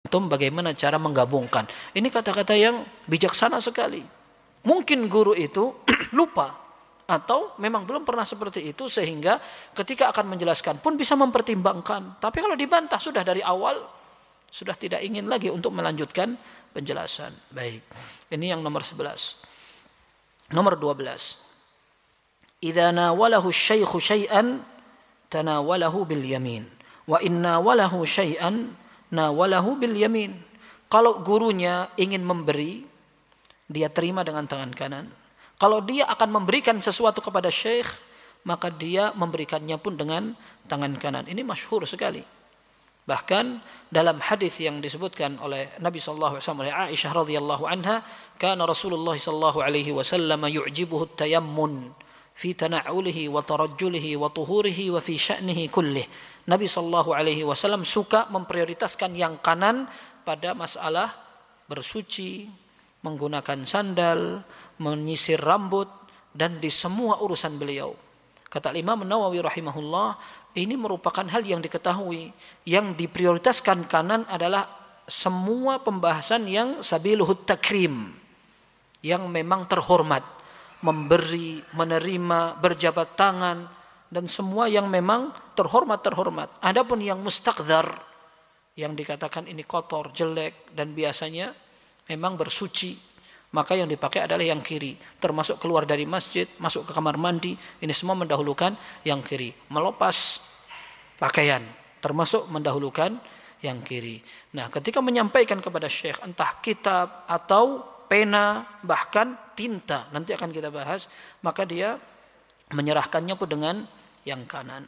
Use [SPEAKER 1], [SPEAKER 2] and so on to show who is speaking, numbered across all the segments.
[SPEAKER 1] antum bagaimana cara menggabungkan. Ini kata-kata yang bijaksana sekali. Mungkin guru itu lupa atau memang belum pernah seperti itu sehingga ketika akan menjelaskan pun bisa mempertimbangkan. Tapi kalau dibantah sudah dari awal sudah tidak ingin lagi untuk melanjutkan penjelasan. Baik. Ini yang nomor 11. Nomor 12. Idza nawalahu asy-syaikhu syai'an tanawalahu bil yamin wa inna walahu syai'an nawalahu bil yamin. Kalau gurunya ingin memberi, dia terima dengan tangan kanan. Kalau dia akan memberikan sesuatu kepada syekh, maka dia memberikannya pun dengan tangan kanan. Ini masyhur sekali. Bahkan dalam hadis yang disebutkan oleh Nabi sallallahu alaihi wasallam oleh Aisyah radhiyallahu anha, kana Rasulullah sallallahu alaihi wasallam yu'jibuhu at-tayammun fi tana'ulihi wa tarajjulihi wa tuhurihi wa fi sya'nihi kullih. Nabi sallallahu alaihi wasallam suka memprioritaskan yang kanan pada masalah bersuci, menggunakan sandal, menyisir rambut dan di semua urusan beliau. Kata Imam Nawawi rahimahullah, ini merupakan hal yang diketahui. Yang diprioritaskan kanan adalah semua pembahasan yang sabiluhut takrim, yang memang terhormat, memberi, menerima, berjabat tangan, dan semua yang memang terhormat. Adapun yang mustaqdhar, yang dikatakan ini kotor, jelek, dan biasanya memang bersuci, maka yang dipakai adalah yang kiri. Termasuk keluar dari masjid, masuk ke kamar mandi, ini semua mendahulukan yang kiri. Melepas pakaian, termasuk mendahulukan yang kiri. Nah, ketika menyampaikan kepada syekh, entah kitab atau pena, bahkan tinta, nanti akan kita bahas, maka dia menyerahkannya pun dengan yang kanan.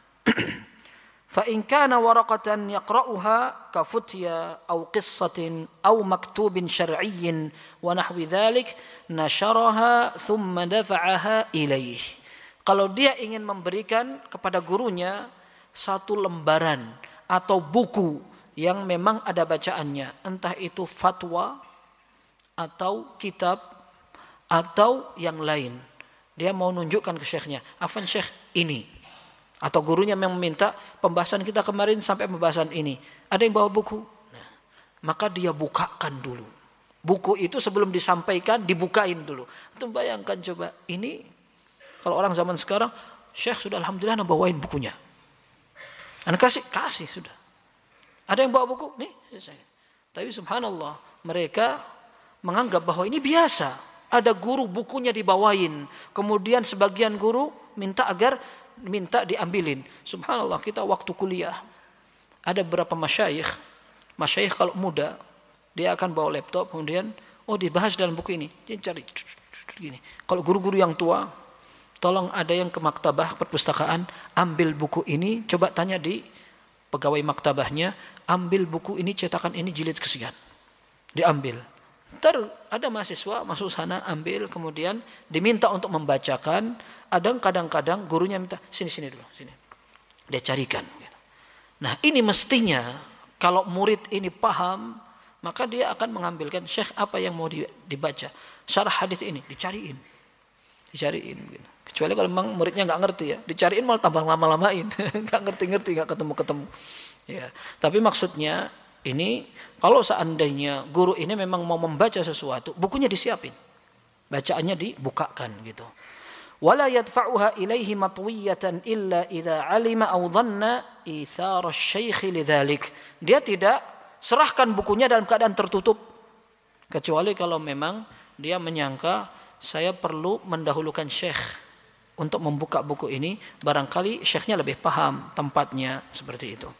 [SPEAKER 1] Fa in kana waraqatan yaqra'uha ka futya aw qissatin aw maktubin syar'iyyin wa nahwi dhalik nasharaha thumma dafa'aha ilaih. Kalau dia ingin memberikan kepada gurunya satu lembaran atau buku yang memang ada bacaannya, entah itu fatwa atau kitab atau yang lain, dia mau nunjukkan ke syekhnya, afwan syekh ini. Atau gurunya yang meminta pembahasan kita kemarin sampai pembahasan ini. Ada yang bawa buku. Nah, maka dia bukakan dulu. Buku itu sebelum disampaikan dibukain dulu. Itu bayangkan coba. Ini kalau orang zaman sekarang, syekh sudah alhamdulillah bawain bukunya. Anak kasih sudah. Ada yang bawa buku? Nih. Tapi subhanallah, mereka menganggap bahwa ini biasa. Ada guru bukunya dibawain. Kemudian sebagian guru minta diambilin. Subhanallah, kita waktu kuliah ada beberapa masyayikh kalau muda dia akan bawa laptop, kemudian dibahas dalam buku ini, dia cari gini. Kalau guru-guru yang tua, tolong ada yang ke maktabah perpustakaan, ambil buku ini, coba tanya di pegawai maktabahnya, ambil buku ini, cetakan ini jilid kesekian, diambil. Ntar ada mahasiswa masuk sana, ambil, kemudian diminta untuk membacakan. Ada kadang-kadang gurunya minta, sini dulu, sini. Dia carikan. Nah, ini mestinya kalau murid ini paham, maka dia akan mengambilkan, syekh apa yang mau dibaca. Syarah hadis ini, dicariin. Gitu. Kecuali kalau memang muridnya nggak ngerti ya, dicariin malah tambah lama-lamain, nggak ngerti, nggak ketemu. Ya, tapi maksudnya ini kalau seandainya guru ini memang mau membaca sesuatu, bukunya disiapin, bacaannya dibukakan gitu. Wala yadfa'uha ilaihi matwiyatan illa idza 'alima aw dhanna ithara asy-syaikh lidzalik. Dia tidak serahkan bukunya dalam keadaan tertutup, kecuali kalau memang dia menyangka saya perlu mendahulukan syekh untuk membuka buku ini, barangkali syekhnya lebih paham tempatnya, seperti itu.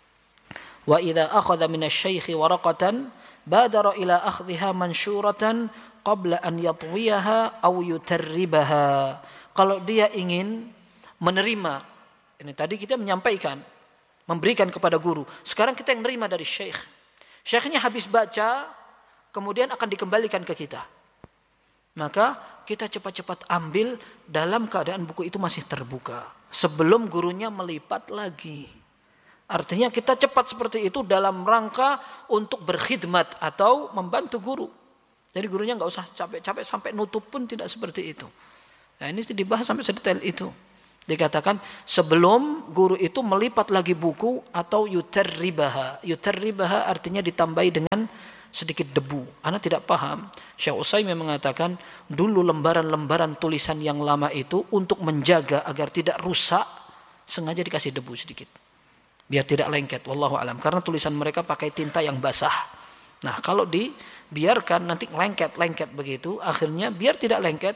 [SPEAKER 1] Wa idza akhadha min asy-syaikh waraqatan badara ila akhdhiha mansyuratan qabla an yatwiyaha aw yutarribaha. Kalau dia ingin menerima, ini tadi kita menyampaikan, memberikan kepada guru. Sekarang kita yang menerima dari syekh. Syekhnya habis baca, kemudian akan dikembalikan ke kita. Maka kita cepat-cepat ambil dalam keadaan buku itu masih terbuka, sebelum gurunya melipat lagi. Artinya kita cepat seperti itu dalam rangka untuk berkhidmat atau membantu guru. Jadi gurunya nggak usah capek-capek sampai nutup pun tidak seperti itu. Nah, ini dibahas sampai sedetail itu. Dikatakan sebelum guru itu melipat lagi buku atau yutarribaha. Yutarribaha artinya ditambahi dengan sedikit debu. Ana tidak paham. Syekh Utsaimin mengatakan dulu lembaran-lembaran tulisan yang lama itu untuk menjaga agar tidak rusak sengaja dikasih debu sedikit. Biar tidak lengket, wallahu alam. Karena tulisan mereka pakai tinta yang basah. Nah, kalau dibiarkan nanti lengket begitu, akhirnya biar tidak lengket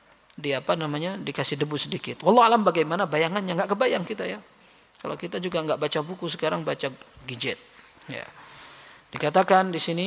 [SPEAKER 1] dikasih debu sedikit. Wallahu alam bagaimana bayangannya, enggak kebayang kita ya. Kalau kita juga enggak baca buku sekarang, baca gadget. Ya. Dikatakan di sini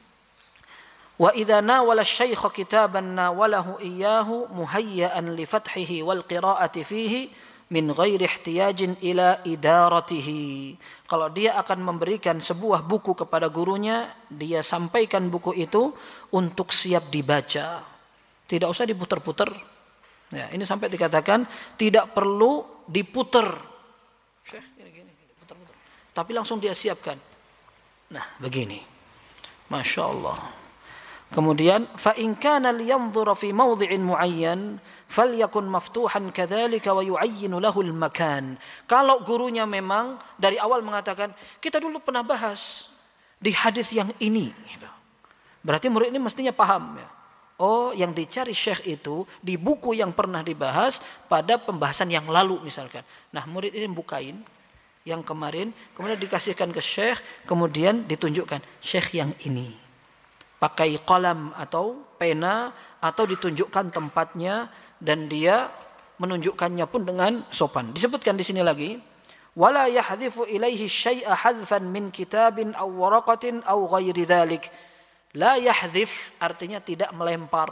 [SPEAKER 1] wa idza nawala asy-syaikh kitaban nawalahu iyyahu muhayyaan li fathihi wal qira'ati fihi min ghairi ihtiyajin ila idaratihi. Kalau dia akan memberikan sebuah buku kepada gurunya, dia sampaikan buku itu untuk siap dibaca. Tidak usah diputar-putar. Ya, ini sampai dikatakan tidak perlu diputar. Gini, putar-putar. Tapi langsung dia siapkan. Nah, begini. Masya Allah. Kemudian fa in kana liyanzura fi mawdhi'in muayyan falyakun maftuhan kadzalika wa yu'ayyinu lahu al-makan. Kalau gurunya memang dari awal mengatakan kita dulu pernah bahas di hadis yang ini gitu. Berarti murid ini mestinya paham ya. Oh, yang dicari syekh itu di buku yang pernah dibahas pada pembahasan yang lalu misalkan. Nah, murid ini bukain yang kemarin, kemudian dikasihkan ke syekh, kemudian ditunjukkan syekh yang ini. Pakai qalam atau pena atau ditunjukkan tempatnya dan dia menunjukkannya pun dengan sopan. Disebutkan di sini lagi, wala yahdhifu ilaihi syai'a hadfan min kitabin aw waraqatin aw ghairi dzalik. La yahdhif artinya tidak melempar.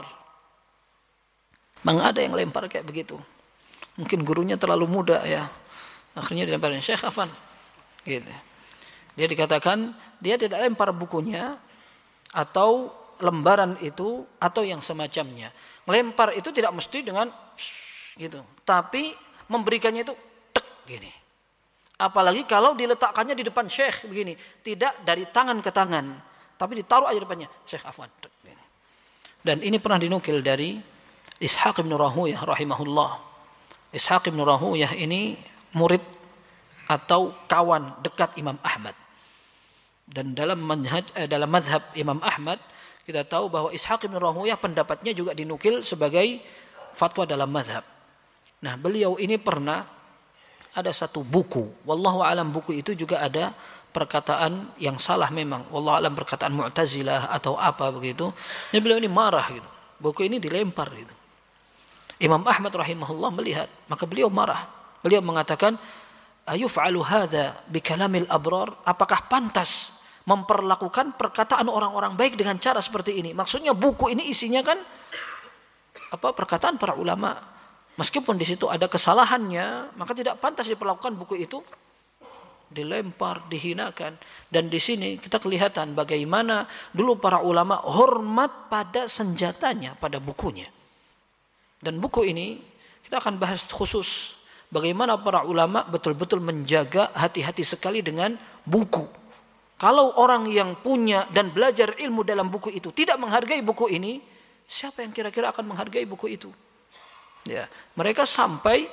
[SPEAKER 1] Memang ada yang lempar kayak begitu. Mungkin gurunya terlalu muda ya. Akhirnya dilemparin, Syekh Afan. Gitu. Dia dikatakan dia tidak lempar bukunya atau lembaran itu atau yang semacamnya. Melempar itu tidak mesti dengan gitu. Tapi memberikannya itu tek gini. Apalagi kalau diletakkannya di depan Syekh begini, tidak dari tangan ke tangan. Tapi ditaruh aja depannya, Syekh Afwan. Dan ini pernah dinukil dari Ishaq bin Rahuyah rahimahullah. Ishaq bin Rahuyah ini murid atau kawan dekat Imam Ahmad. Dan dalam mazhab Imam Ahmad, kita tahu bahwa Ishaq bin Rahuyah pendapatnya juga dinukil sebagai fatwa dalam mazhab. Nah, beliau ini pernah ada satu buku. Wallahu alam buku itu juga ada perkataan yang salah memang. Wallahu alam perkataan Mu'tazilah atau apa begitu. Jadi beliau ini marah gitu. Buku ini dilempar gitu. Imam Ahmad rahimahullah melihat, maka beliau marah. Beliau mengatakan, "Ayuf'alu hadza bi kalamil abrar?" Apakah pantas memperlakukan perkataan orang-orang baik dengan cara seperti ini? Maksudnya buku ini isinya kan perkataan para ulama. Meskipun di situ ada kesalahannya, maka tidak pantas diperlakukan buku itu dilempar, dihinakan. Dan di sini kita kelihatan bagaimana dulu para ulama hormat pada senjatanya, pada bukunya. Dan buku ini kita akan bahas khusus bagaimana para ulama betul-betul menjaga hati-hati sekali dengan buku. Kalau orang yang punya dan belajar ilmu dalam buku itu tidak menghargai buku ini, siapa yang kira-kira akan menghargai buku itu? Ya, mereka sampai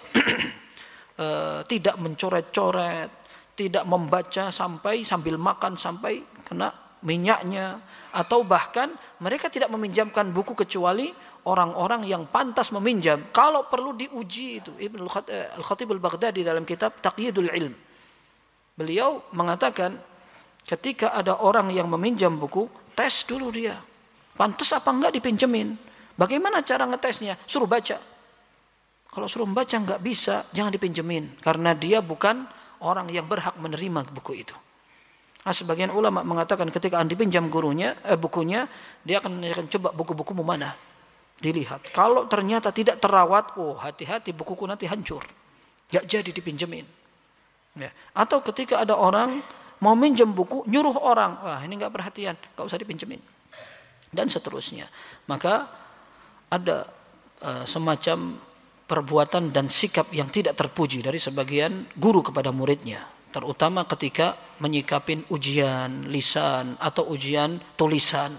[SPEAKER 1] tidak mencoret-coret, tidak membaca sampai sambil makan sampai kena minyaknya, atau bahkan mereka tidak meminjamkan buku kecuali orang-orang yang pantas meminjam. Kalau perlu diuji itu. Ibnu Al-Khatib Al-Baghdadi dalam kitab Taqyidul Ilm, beliau mengatakan ketika ada orang yang meminjam buku, tes dulu dia. Pantas apa enggak dipinjemin? Bagaimana cara ngetesnya? Suruh baca. Kalau suruh membaca enggak bisa, jangan dipinjemin karena dia bukan orang yang berhak menerima buku itu. Nah, sebagian ulama mengatakan ketika dipinjam bukunya, dia akan coba buku-bukumu mana, dilihat. Kalau ternyata tidak terawat, oh hati-hati bukuku nanti hancur, gak jadi dipinjemin. Ya. Atau ketika ada orang mau minjem buku, nyuruh orang, wah ini gak perhatian, gak usah dipinjemin, dan seterusnya. Maka ada semacam perbuatan dan sikap yang tidak terpuji dari sebagian guru kepada muridnya, terutama ketika menyikapin ujian lisan atau ujian tulisan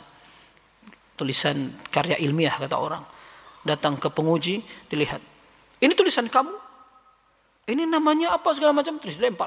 [SPEAKER 1] karya ilmiah kata orang. Datang ke penguji, dilihat, ini tulisan kamu? Ini namanya apa segala macam, terus dilempar.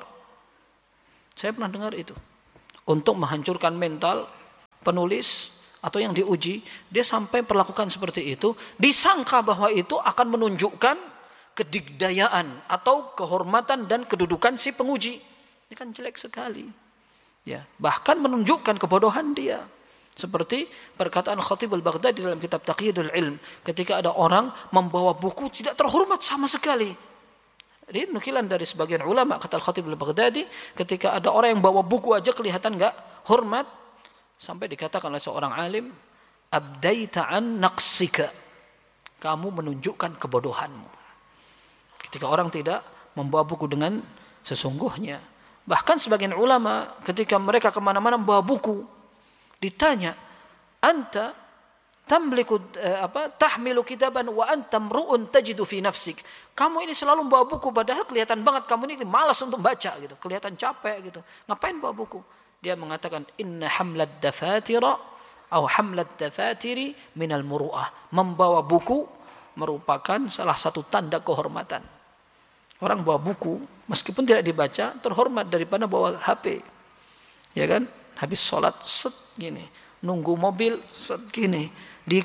[SPEAKER 1] Saya pernah dengar itu. Untuk menghancurkan mental penulis atau yang diuji, dia sampai perlakukan seperti itu, disangka bahwa itu akan menunjukkan kedigdayaan atau kehormatan dan kedudukan si penguji. Ini kan jelek sekali. Ya, bahkan menunjukkan kebodohan dia. Seperti perkataan Khatib al-Baghdadi dalam kitab Taqyidul Ilm, ketika ada orang membawa buku tidak terhormat sama sekali. Ini nukilan dari sebagian ulama, kata Khatib al-Baghdadi, ketika ada orang yang bawa buku aja kelihatan enggak hormat, sampai dikatakan oleh seorang alim, abdaita an naqsika, kamu menunjukkan kebodohanmu. Ketika orang tidak membawa buku dengan sesungguhnya. Bahkan sebagian ulama ketika mereka kemana-mana membawa buku, ditanya, anta tamliku tahmilu kitaban wa anta mru'un tajidu fi nafsik. Kamu ini selalu membawa buku padahal kelihatan banget kamu ini malas untuk baca gitu, kelihatan capek gitu. Ngapain bawa buku? Dia mengatakan inna hamlad dafatira atau hamlad dafatiri minal muru'ah. Membawa buku merupakan salah satu tanda kehormatan. Orang bawa buku meskipun tidak dibaca terhormat daripada bawa HP. Ya kan? Habis sholat set gini, nunggu mobil set gini, di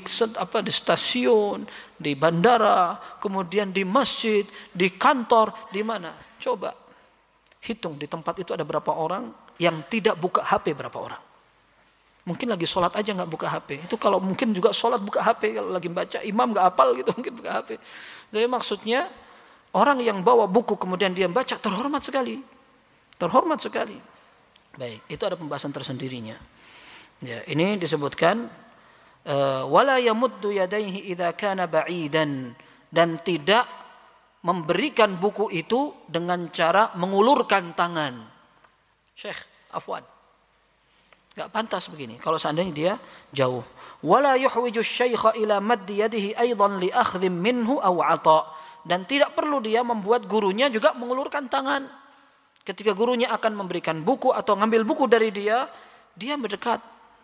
[SPEAKER 1] stasiun, di bandara, kemudian di masjid, di kantor, di mana? Coba hitung di tempat itu ada berapa orang yang tidak buka HP, berapa orang? Mungkin lagi sholat aja nggak buka HP. Itu kalau mungkin juga sholat buka HP, kalau lagi baca imam nggak hafal gitu mungkin buka HP. Jadi maksudnya orang yang bawa buku kemudian dia baca terhormat sekali, terhormat sekali. Baik, itu ada pembahasan tersendirinya. Ya, ini disebutkan wala yamuddu yadayhi idza kana ba'idan, dan tidak memberikan buku itu dengan cara mengulurkan tangan. Syekh, afwan. Enggak pantas begini kalau seandainya dia jauh. Wala yuhwiju asy-syaikha ila maddi yadihi aidan li akhdhin minhu aw 'ata, dan tidak perlu dia membuat gurunya juga mengulurkan tangan. Ketika gurunya akan memberikan buku atau ngambil buku dari dia, dia mendekat.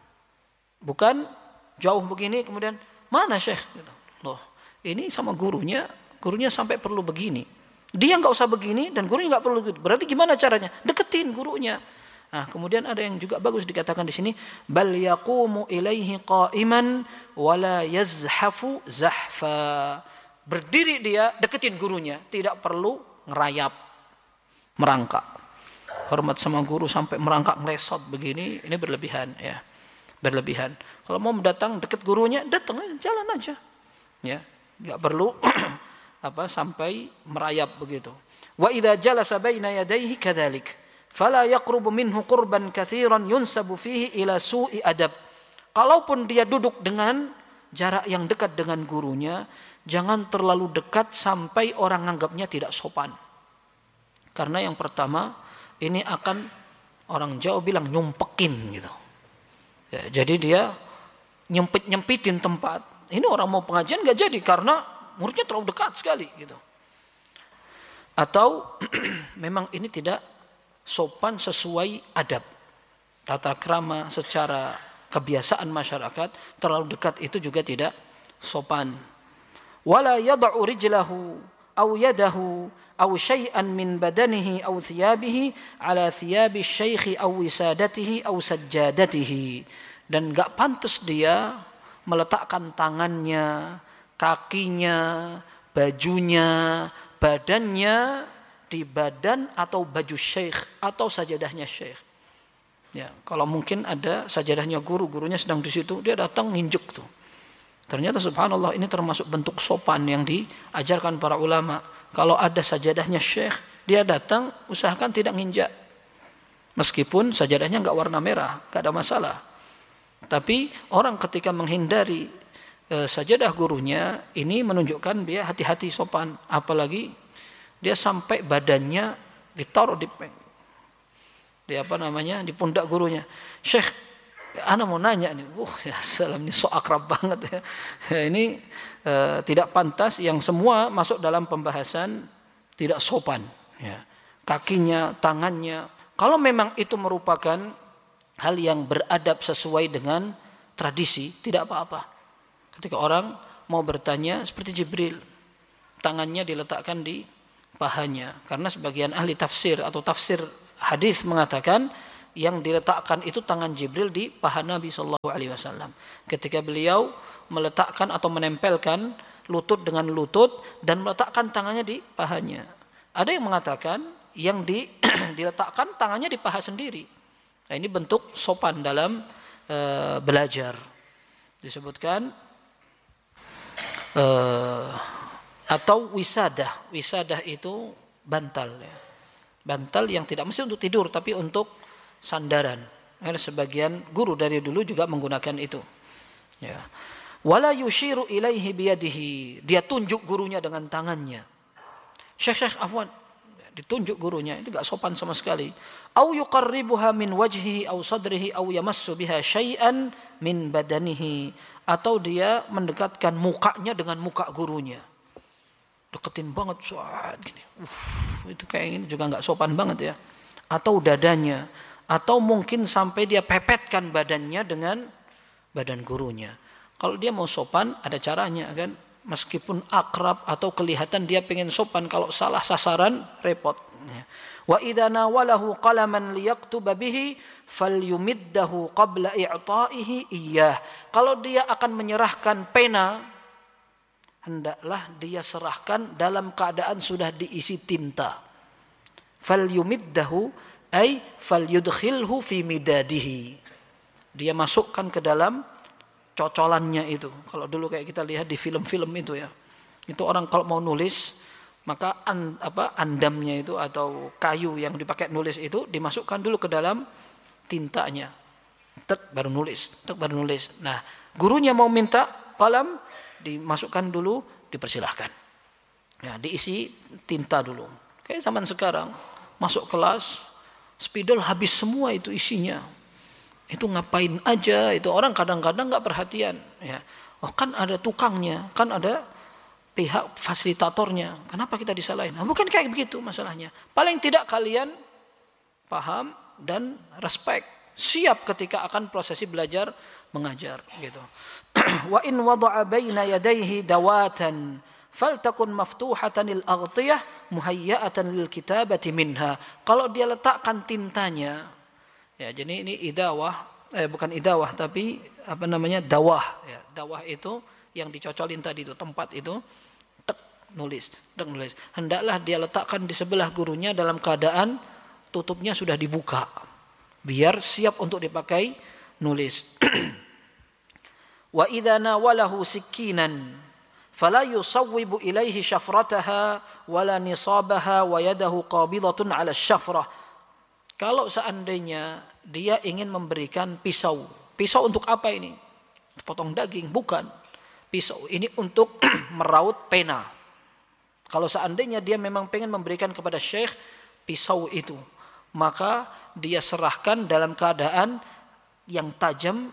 [SPEAKER 1] Bukan jauh begini kemudian, mana Syekh? Gitu. Loh, ini sama gurunya sampai perlu begini. Dia nggak usah begini dan gurunya nggak perlu gitu. Berarti gimana caranya? Deketin gurunya. Nah, kemudian ada yang juga bagus dikatakan di sini, bal yaqumu ilaihi qa'iman wala yazhafu zahfa. Berdiri dia, deketin gurunya, tidak perlu ngerayap, merangkak. Hormat sama guru sampai merangkak ngelesot begini, ini berlebihan ya. Berlebihan. Kalau mau datang dekat gurunya, datang jalan aja. Ya, enggak perlu sampai merayap begitu. Wa idza jalasa baina yadayhi kadzalik, fala yaqrubu minhu qurban katsiran yunsabu fihi ila su'i adab. Kalaupun dia duduk dengan jarak yang dekat dengan gurunya, jangan terlalu dekat sampai orang anggapnya tidak sopan. Karena yang pertama, ini akan orang Jawa bilang nyumpekin gitu. Ya, jadi dia nyempitin tempat. Ini orang mau pengajian gak jadi karena muridnya terlalu dekat sekali gitu. Atau memang ini tidak sopan sesuai adab. Tata krama secara kebiasaan masyarakat, terlalu dekat itu juga tidak sopan. Wala yad'u rijlahu aw yadahu aw syai'an min badanihi aw thiyabihi ala thiyabi syaikhi aw wisadatihi aw sajjadatihi, dan enggak pantas dia meletakkan tangannya, kakinya, bajunya, badannya di badan atau baju syekh atau sajadahnya syekh. Ya, kalau mungkin ada sajadahnya gurunya sedang di situ, dia datang nginjek tuh. Ternyata subhanallah ini termasuk bentuk sopan yang diajarkan para ulama. Kalau ada sajadahnya syekh, dia datang usahakan tidak nginjak. Meskipun sajadahnya enggak warna merah, enggak ada masalah. Tapi orang ketika menghindari sajadah gurunya, ini menunjukkan dia hati-hati sopan. Apalagi dia sampai badannya ditaruh di pundak gurunya. Syekh, ana mau nanya nih, ya salam, ini so akrab banget ya. Ini tidak pantas, yang semua masuk dalam pembahasan tidak sopan. Ya. Kakinya, tangannya, kalau memang itu merupakan hal yang beradab sesuai dengan tradisi, tidak apa-apa. Ketika orang mau bertanya seperti Jibril, tangannya diletakkan di pahanya. Karena sebagian ahli tafsir atau tafsir hadis mengatakan yang diletakkan itu tangan Jibril di paha Nabi Shallallahu Alaihi Wasallam ketika beliau meletakkan atau menempelkan lutut dengan lutut dan meletakkan tangannya di pahanya. Ada yang mengatakan yang diletakkan tangannya di paha sendiri. Nah, ini bentuk sopan dalam belajar. Disebutkan atau wisadah. Wisadah itu bantal ya. Bantal yang tidak mesti untuk tidur tapi untuk sandaran. Sebagian guru dari dulu juga menggunakan itu. Ya. Wala yushiru ilaihi biyadihi. Dia tunjuk gurunya dengan tangannya. Syekh afwan, ditunjuk gurunya, itu enggak sopan sama sekali. Au yuqarribuha min wajhihi au sadrihi au yamassu biha syai'an min badanihi, atau dia mendekatkan mukanya dengan muka gurunya. Deketin banget soal gini. Itu kayak ini juga enggak sopan banget ya. Atau dadanya, atau mungkin sampai dia pepetkan badannya dengan badan gurunya. Kalau dia mau sopan ada caranya kan, meskipun akrab atau kelihatan dia pengen sopan, kalau salah sasaran repot. Wa idza nawalahu qalaman liyaktuba bihi falyumiddahu qabla i'ta'ihi iyyah. Kalau dia akan menyerahkan pena, hendaklah dia serahkan dalam keadaan sudah diisi tinta. Falyumiddahu ay falyudkhilhu fi midadihi. Dia masukkan ke dalam cocolannya itu. Kalau dulu kayak kita lihat di film-film itu ya. Itu orang kalau mau nulis, maka andamnya itu atau kayu yang dipakai nulis itu dimasukkan dulu ke dalam tintanya. Tek baru nulis, tek baru nulis. Nah, gurunya mau minta kalam, dimasukkan dulu, dipersilahkan. Ya, diisi tinta dulu. Kayak zaman sekarang, masuk kelas, spidol habis semua itu isinya. Itu ngapain aja, itu orang kadang-kadang nggak perhatian ya. Oh kan ada tukangnya, kan ada pihak fasilitatornya, kenapa kita disalahin? Nah, bukan kayak begitu masalahnya. Paling tidak kalian paham dan respect, siap ketika akan prosesi belajar mengajar gitu. Wa in wada'a baina yadayhi dawatan faltakun maftuhatan lil aghtiyah muhayya'atan lil kitabati minha. Kalau dia letakkan tintanya, ya, jadi ini idawah, bukan idawah tapi dawah. Ya, dawah itu yang dicocolin tadi itu tempat itu, tek nulis. Hendaklah dia letakkan di sebelah gurunya dalam keadaan tutupnya sudah dibuka, biar siap untuk dipakai nulis. Wa idza nawalahu sikinan fala yusawwibu ilaihi syafrataha wala nisabaha wa yadahu qabidatun 'ala syafrah. Kalau seandainya dia ingin memberikan pisau. Pisau untuk apa ini? Potong daging? Bukan. Pisau ini untuk meraut pena. Kalau seandainya dia memang pengen memberikan kepada syekh pisau itu, maka dia serahkan dalam keadaan yang tajam,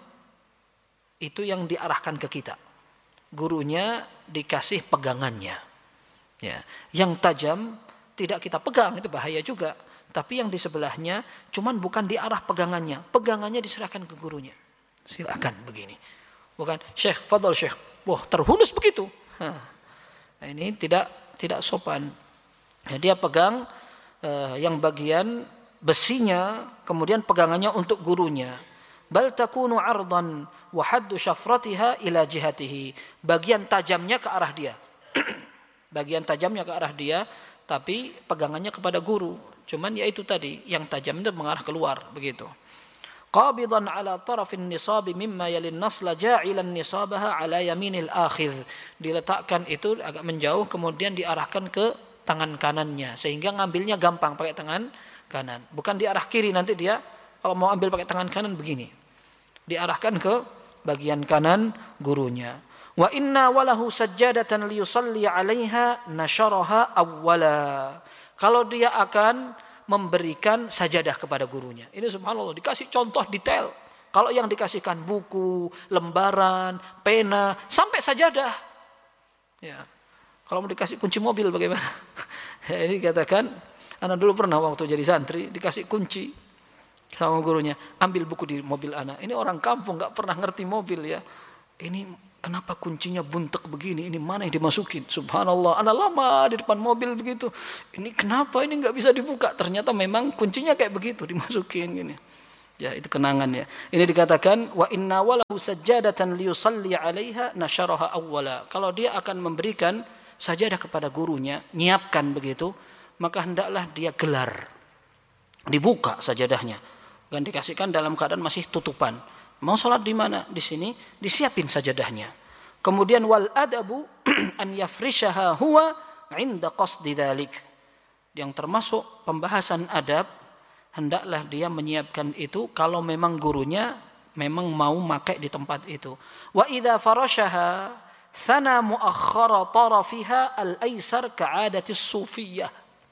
[SPEAKER 1] itu yang diarahkan ke kita. Gurunya dikasih pegangannya. Ya. Yang tajam tidak kita pegang, itu bahaya juga. Tapi yang di sebelahnya cuman bukan di arah pegangannya. Pegangannya diserahkan ke gurunya. Silakan begini. Bukan syekh, fadhal syekh. Wah, terhunus begitu. Nah, ini tidak sopan. Ya, dia pegang yang bagian besinya, kemudian pegangannya untuk gurunya. Bal takunu 'ardan wa haddu syafratiha ila jihatihi. Bagian tajamnya ke arah dia. Bagian tajamnya ke arah dia, tapi pegangannya kepada guru. Cuman ya itu tadi, yang tajam itu mengarah keluar begitu. Qabidan ala tarafin nisabi mimma yalin nasla ja'ilan nisabaha ala yaminil akhidh. Diletakkan itu agak menjauh, kemudian diarahkan ke tangan kanannya sehingga ngambilnya gampang pakai tangan kanan. Bukan di arah kiri, nanti dia kalau mau ambil pakai tangan kanan begini. Diarahkan ke bagian kanan gurunya. Wa inna walahu sajjadatan liyusalli 'alaiha nasyaraha awwala. Kalau dia akan memberikan sajadah kepada gurunya. Ini subhanallah, dikasih contoh detail. Kalau yang dikasihkan buku, lembaran, pena, sampai sajadah. Ya. Kalau mau dikasih kunci mobil bagaimana? Ya, ini katakan, anak dulu pernah waktu jadi santri, dikasih kunci sama gurunya. Ambil buku di mobil anak. Ini orang kampung, gak pernah ngerti mobil ya. Ini kenapa kuncinya buntek begini, ini mana yang dimasukin, subhanallah, ana lama di depan mobil begitu, ini kenapa ini nggak bisa dibuka, ternyata memang kuncinya kayak begitu dimasukin gini. Ya, itu kenangan ya. Ini dikatakan wa inna walahu sajadatan liyusalli 'alaiha nasyaraha awwala. Kalau dia akan memberikan sajadah kepada gurunya, nyiapkan begitu, maka hendaklah dia gelar. Dibuka sajadahnya. Dan dikasihkan dalam keadaan masih tutupan. Mau sholat di mana? Di sini disiapin sajadahnya. Kemudian wal adabu an yafrishaha huwa 'inda qasdi dzalik. Yang termasuk pembahasan adab, hendaklah dia menyiapkan itu kalau memang gurunya memang mau pakai di tempat itu. Wa idza farashaha sana muakhkhara tarafiha al-aisar ka'adati sufiyah.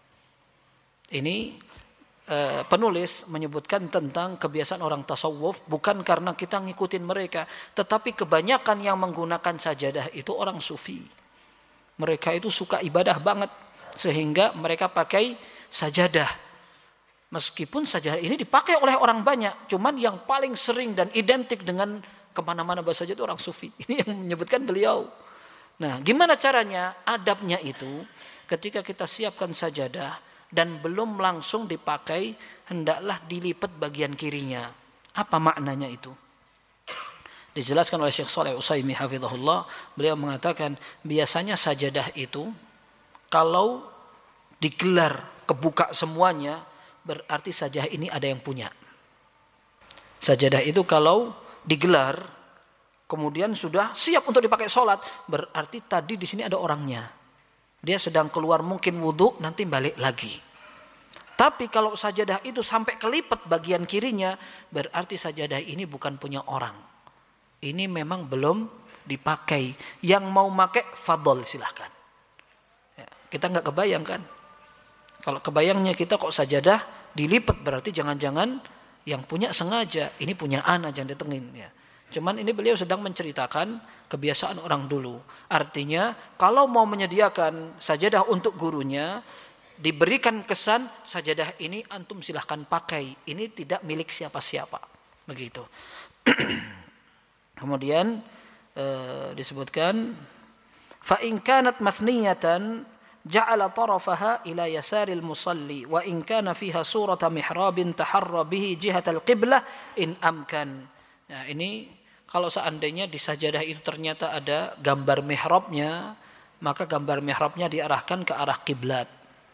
[SPEAKER 1] Ini penulis menyebutkan tentang kebiasaan orang tasawuf, bukan karena kita ngikutin mereka, tetapi kebanyakan yang menggunakan sajadah itu orang sufi. Mereka itu suka ibadah banget sehingga mereka pakai sajadah. Meskipun sajadah ini dipakai oleh orang banyak, cuman yang paling sering dan identik dengan kemana-mana bahasa sajadah itu orang sufi. Ini yang menyebutkan beliau. Nah, gimana caranya? Adabnya itu ketika kita siapkan sajadah dan belum langsung dipakai, hendaklah dilipat bagian kirinya. Apa maknanya itu? Dijelaskan oleh Syekh Shalih Utsaimin hafizahullah, beliau mengatakan biasanya sajadah itu kalau digelar kebuka semuanya, berarti sajadah ini ada yang punya. Sajadah itu kalau digelar kemudian sudah siap untuk dipakai sholat, berarti tadi di sini ada orangnya. Dia sedang keluar mungkin wudhu, nanti balik lagi. Tapi kalau sajadah itu sampai kelipat bagian kirinya, berarti sajadah ini bukan punya orang. Ini memang belum dipakai. Yang mau pakai fadol silahkan. Ya, kita nggak kebayang kan? Kalau kebayangnya kita kok sajadah dilipat, berarti jangan-jangan yang punya sengaja. Ini punya ana, jangan ditengin ya. Cuman ini beliau sedang menceritakan kebiasaan orang dulu. Artinya kalau mau menyediakan sajadah untuk gurunya, diberikan kesan sajadah ini antum silahkan pakai. Ini tidak milik siapa-siapa. Begitu. Kemudian disebutkan fa in kanat mathniyatan ja'ala tarafaha ila yasaril musalli wa in kana fiha surata mihrabin taharra bihi jihatal qiblah in amkan. Nah, ini kalau seandainya di sajadah itu ternyata ada gambar mihrabnya, maka gambar mihrabnya diarahkan ke arah kiblat.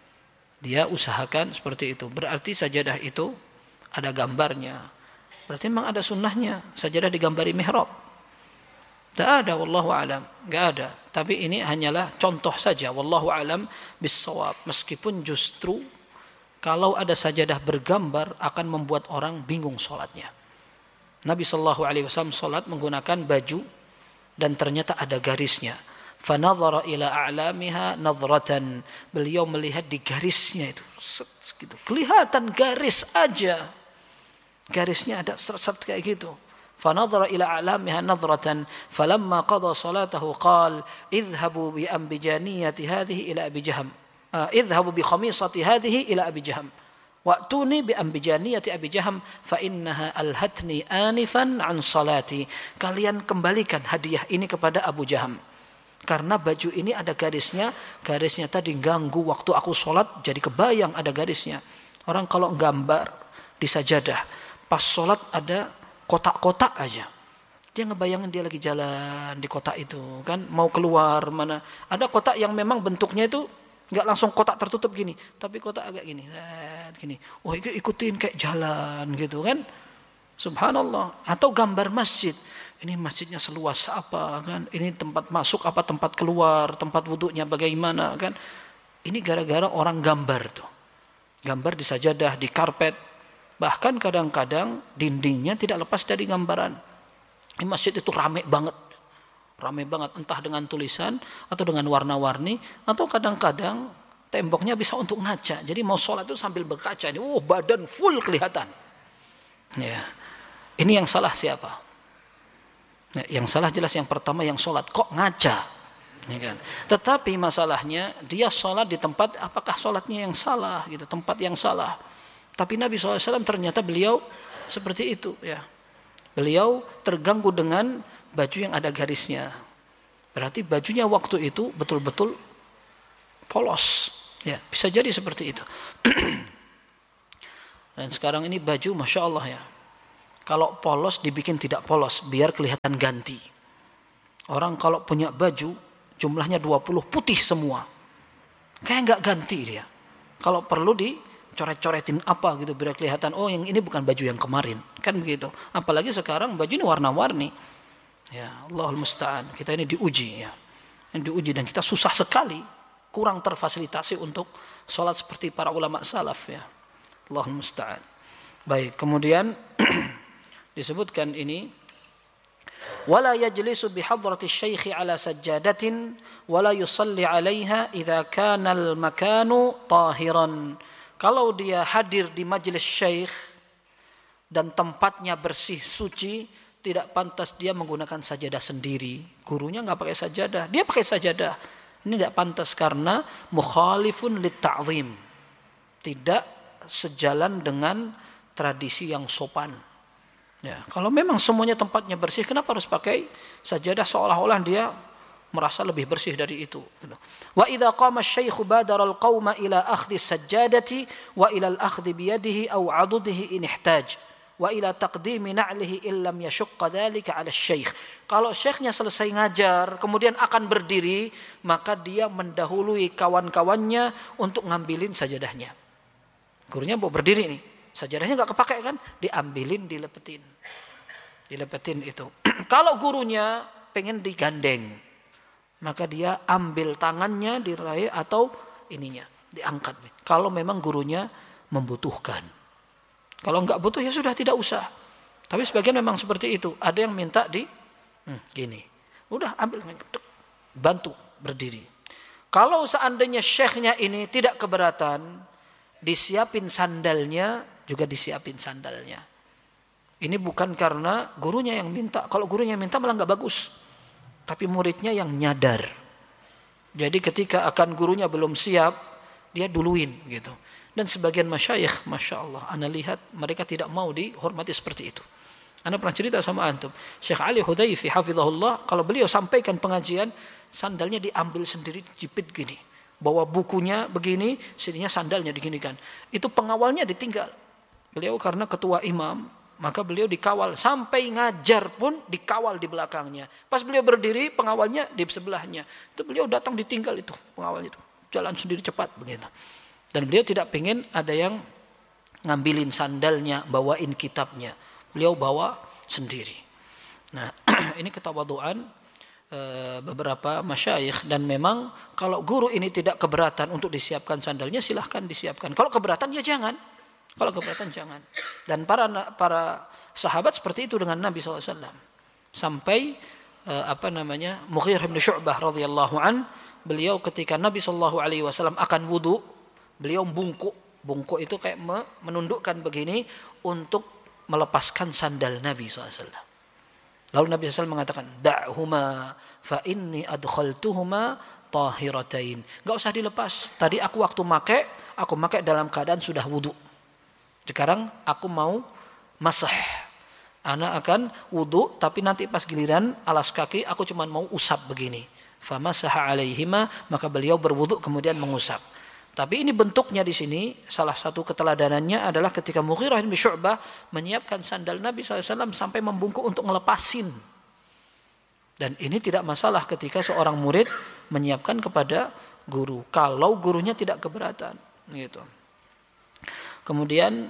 [SPEAKER 1] Dia usahakan seperti itu. Berarti sajadah itu ada gambarnya. Berarti memang ada sunnahnya sajadah digambari mihrab. Tidak ada, wallahu alam, nggak ada. Tapi ini hanyalah contoh saja, wallahu alam bis-shawab. Meskipun justru kalau ada sajadah bergambar akan membuat orang bingung sholatnya. Nabi SAW sholat menggunakan baju dan ternyata ada garisnya. Fanadhara ila a'lamiha nadhratan. Beliau melihat di garisnya itu. Gitu. Kelihatan garis aja. Garisnya ada seret-seret kayak gitu. Fanadhara ila a'lamiha nadhratan. Falamma qada salatahu qal idhabu bi ambijaniyati hadhihi ila Abi Jaham. Idhabu bi khamisati hadhihi ila Abi Jaham. Wa'tuni bi ambijaniyati Abi Jaham fa innaha alhatni anifan an salati. Kalian kembalikan hadiah ini kepada Abu Jaham. Karena baju ini ada garisnya, garisnya tadi ganggu waktu aku sholat, jadi kebayang ada garisnya. Orang kalau gambar di sajadah, pas sholat ada kotak-kotak aja. Dia ngebayangin dia lagi jalan di kotak itu, kan mau keluar mana. Ada kotak yang memang bentuknya itu nggak langsung kotak tertutup gini, tapi kotak agak gini, gini. Wah, itu ikutin kayak jalan gitu kan. Subhanallah. Atau gambar masjid. Ini masjidnya seluas apa kan? Ini tempat masuk apa tempat keluar, tempat wudhunya bagaimana kan? Ini gara-gara orang gambar tuh. Gambar di sajadah, di karpet. Bahkan kadang-kadang dindingnya tidak lepas dari gambaran. Ini masjid itu rame banget. Rame banget entah dengan tulisan atau dengan warna-warni atau kadang-kadang temboknya bisa untuk ngaca. Jadi mau sholat itu sambil berkaca. Badan full kelihatan. Ya. Ini yang salah siapa? Nah, yang salah jelas yang pertama yang sholat kok ngaca, ya kan? Tetapi masalahnya dia sholat di tempat apakah sholatnya yang salah gitu, tempat yang salah. Tapi Nabi SAW ternyata beliau seperti itu ya. Beliau terganggu dengan baju yang ada garisnya. Berarti bajunya waktu itu betul-betul polos. Ya, bisa jadi seperti itu. Dan sekarang ini baju Masya Allah ya. Kalau polos dibikin tidak polos biar kelihatan ganti. Orang kalau punya baju jumlahnya 20 putih semua. Kayak nggak ganti dia. Kalau perlu dicoret-coretin apa gitu biar kelihatan oh yang ini bukan baju yang kemarin. Kan begitu. Apalagi sekarang baju ini warna-warni. Ya, Allahul musta'an. Kita ini diuji ya. Yang diuji dan kita susah sekali kurang terfasilitasi untuk sholat seperti para ulama salaf ya. Allahul musta'an. Baik, kemudian disebutkan ini wala yajlisu bihadrati syaikh ala sajjadatin wala yusalli 'alaiha idza kana al-makanu tahiran. Kalau dia hadir di majelis syekh dan tempatnya bersih suci, tidak pantas dia menggunakan sajadah sendiri. Gurunya enggak pakai sajadah, dia pakai sajadah. Ini tidak pantas karena mukhalifun lit ta'zim. Tidak sejalan dengan tradisi yang sopan. Ya, kalau memang semuanya tempatnya bersih, kenapa harus pakai sajadah seolah-olah dia merasa lebih bersih dari itu? Wa idza qama asy-syaikhu badara al-qauma ila akhdhi as-sajjadati wa ila al-akhdhi bi yadihi aw 'adudihi in ihtaj wa ila taqdimi na'lihi illam yashqa dzalika 'ala asy-syaikh. Kalau syekhnya selesai ngajar, kemudian akan berdiri, maka dia mendahului kawan-kawannya untuk ngambilin sajadahnya. Gurunya mau berdiri nih, sajadahnya nggak kepakai kan, diambilin, dilepetin itu. Kalau gurunya pengen digandeng, maka dia ambil tangannya diraih atau ininya diangkat. Kalau memang gurunya membutuhkan, kalau nggak butuh ya sudah tidak usah. Tapi sebagian memang seperti itu. Ada yang minta gini, udah ambil, bantu berdiri. Kalau seandainya syekhnya ini tidak keberatan, disiapin sandalnya, juga disiapin sandalnya. Ini bukan karena gurunya yang minta. Kalau gurunya minta malah nggak bagus. Tapi muridnya yang nyadar. Jadi ketika akan gurunya belum siap, dia duluin gitu. Dan sebagian masyayikh, Masya Allah, ana lihat mereka tidak mau dihormati seperti itu. Ana pernah cerita sama antum, Syekh Ali Hudayfi hafizahullah, kalau beliau sampaikan pengajian, sandalnya diambil sendiri, jepit gini. Bawa bukunya begini, sininya sandalnya diginikan. Itu pengawalnya ditinggal. Beliau karena ketua imam, maka beliau dikawal. Sampai ngajar pun dikawal di belakangnya. Pas beliau berdiri, pengawalnya di sebelahnya. Itu beliau datang ditinggal itu, pengawalnya itu. Jalan sendiri cepat begitu. Dan beliau tidak pengen ada yang ngambilin sandalnya, bawain kitabnya. Beliau bawa sendiri. Nah, ini ketawaduan beberapa masyayikh. Dan memang kalau guru ini tidak keberatan untuk disiapkan sandalnya, silahkan disiapkan. Kalau keberatan ya jangan. Kalau keberatan jangan. Dan para sahabat seperti itu dengan Nabi SAW. Sampai Mughirah bin Syu'bah radhiyallahu an, beliau ketika Nabi SAW akan wudu, beliau bungkuk. Bungkuk itu kayak menundukkan begini untuk melepaskan sandal Nabi SAW. Lalu Nabi SAW mengatakan, da'huma fa inni adkhaltuhuma tahiratain. Enggak usah dilepas. Tadi aku waktu aku pakai dalam keadaan sudah wudu. Sekarang aku mau masah. Ana akan wudu, tapi nanti pas giliran alas kaki aku cuma mau usap begini. Famasaha alaihima, maka beliau berwudu kemudian mengusap. Tapi ini bentuknya di sini, salah satu keteladanannya adalah ketika Mughirah bin Syu'bah menyiapkan sandal Nabi SAW sampai membungkuk untuk ngelepasin. Dan ini tidak masalah ketika seorang murid menyiapkan kepada guru, kalau gurunya tidak keberatan. Gitu. Kemudian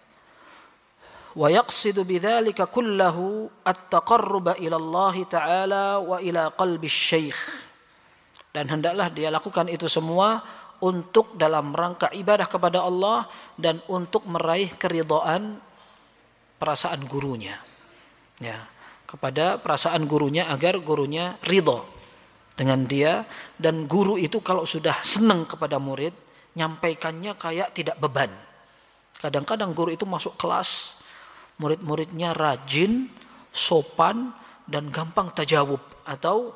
[SPEAKER 1] wa yaqsidu bidzalika kullahu at-taqarruba ila Allah Ta'ala wa ila qalbi syekh. Dan hendaklah dia lakukan itu semua untuk dalam rangka ibadah kepada Allah dan untuk meraih keridhaan perasaan gurunya. Ya, kepada perasaan gurunya agar gurunya ridho dengan dia. Dan guru itu kalau sudah senang kepada murid, nyampaikannya kayak tidak beban. Kadang-kadang guru itu masuk kelas, murid-muridnya rajin, sopan dan gampang tajawub atau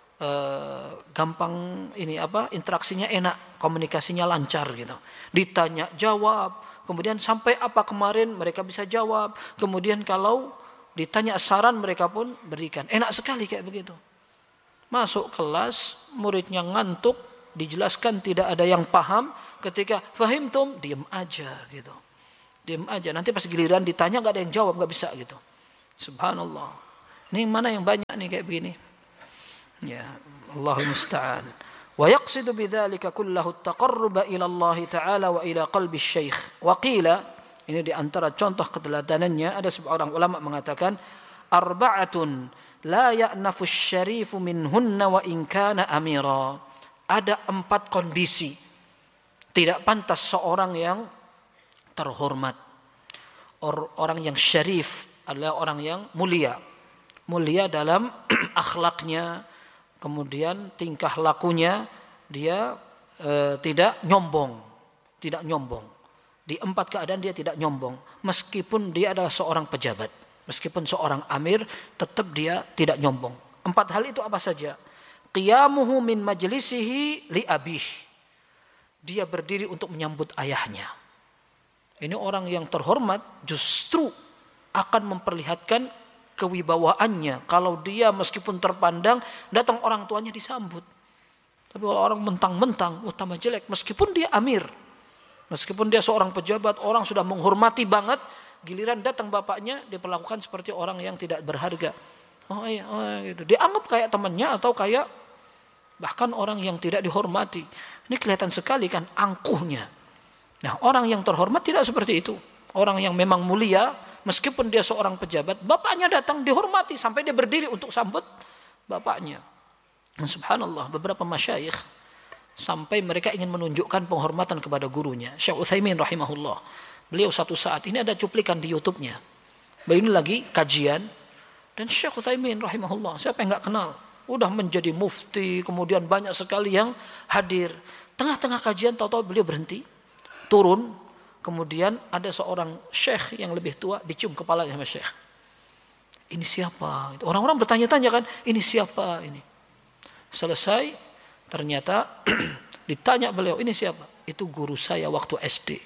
[SPEAKER 1] gampang interaksinya enak, komunikasinya lancar gitu. Ditanya jawab, kemudian sampai apa kemarin mereka bisa jawab. Kemudian kalau ditanya saran mereka pun berikan. Enak sekali kayak begitu. Masuk kelas, muridnya ngantuk, dijelaskan tidak ada yang paham, ketika fahimtum, diam aja gitu. Diam aja, nanti pas giliran ditanya nggak ada yang jawab, nggak bisa gitu. Subhanallah. Ini mana yang banyak nih kayak begini? Ya, Allahul musta'an. Wa yaqsidu bidzalika kullahu at-taqarruba ila Allah Ta'ala wa ila qalbi asy-syaikh. Wa qila, ini di antara contoh keteladanannya, ada seorang ulama mengatakan, arba'atun la ya'nafu asy-syarifu minhunna wa in kana amira. Ada 4 kondisi tidak pantas seorang yang terhormat, orang yang syarif adalah orang yang mulia dalam akhlaknya, kemudian tingkah lakunya, dia tidak nyombong. Di 4 keadaan dia tidak nyombong, meskipun dia adalah seorang pejabat, meskipun seorang amir, tetap dia tidak nyombong. 4 hal itu apa saja? Qiyamuhu min majlisihi li abih. Dia berdiri untuk menyambut ayahnya. Ini orang yang terhormat justru akan memperlihatkan kewibawaannya. Kalau dia meskipun terpandang, datang orang tuanya disambut. Tapi kalau orang mentang-mentang, tambah jelek. Meskipun dia amir, meskipun dia seorang pejabat, orang sudah menghormati banget, giliran datang bapaknya, diperlakukan seperti orang yang tidak berharga. Oh iya, gitu. Dianggap kayak temannya atau kayak bahkan orang yang tidak dihormati. Ini kelihatan sekali kan angkuhnya. Nah, orang yang terhormat tidak seperti itu. Orang yang memang mulia, meskipun dia seorang pejabat, bapaknya datang dihormati sampai dia berdiri untuk sambut bapaknya. Dan subhanallah, beberapa masyayikh sampai mereka ingin menunjukkan penghormatan kepada gurunya. Syekh Utsaimin rahimahullah. Beliau satu saat, ini ada cuplikan di YouTube-nya. Beliau ini lagi kajian, dan Syekh Utsaimin rahimahullah, siapa yang enggak kenal? Udah menjadi mufti, kemudian banyak sekali yang hadir. Tengah-tengah kajian tahu-tahu beliau berhenti, turun, kemudian ada seorang syekh yang lebih tua dicium kepalanya sama syekh. Ini siapa? Orang-orang bertanya-tanya kan, ini siapa ini? Selesai, ternyata ditanya beliau, ini siapa? Itu guru saya waktu SD.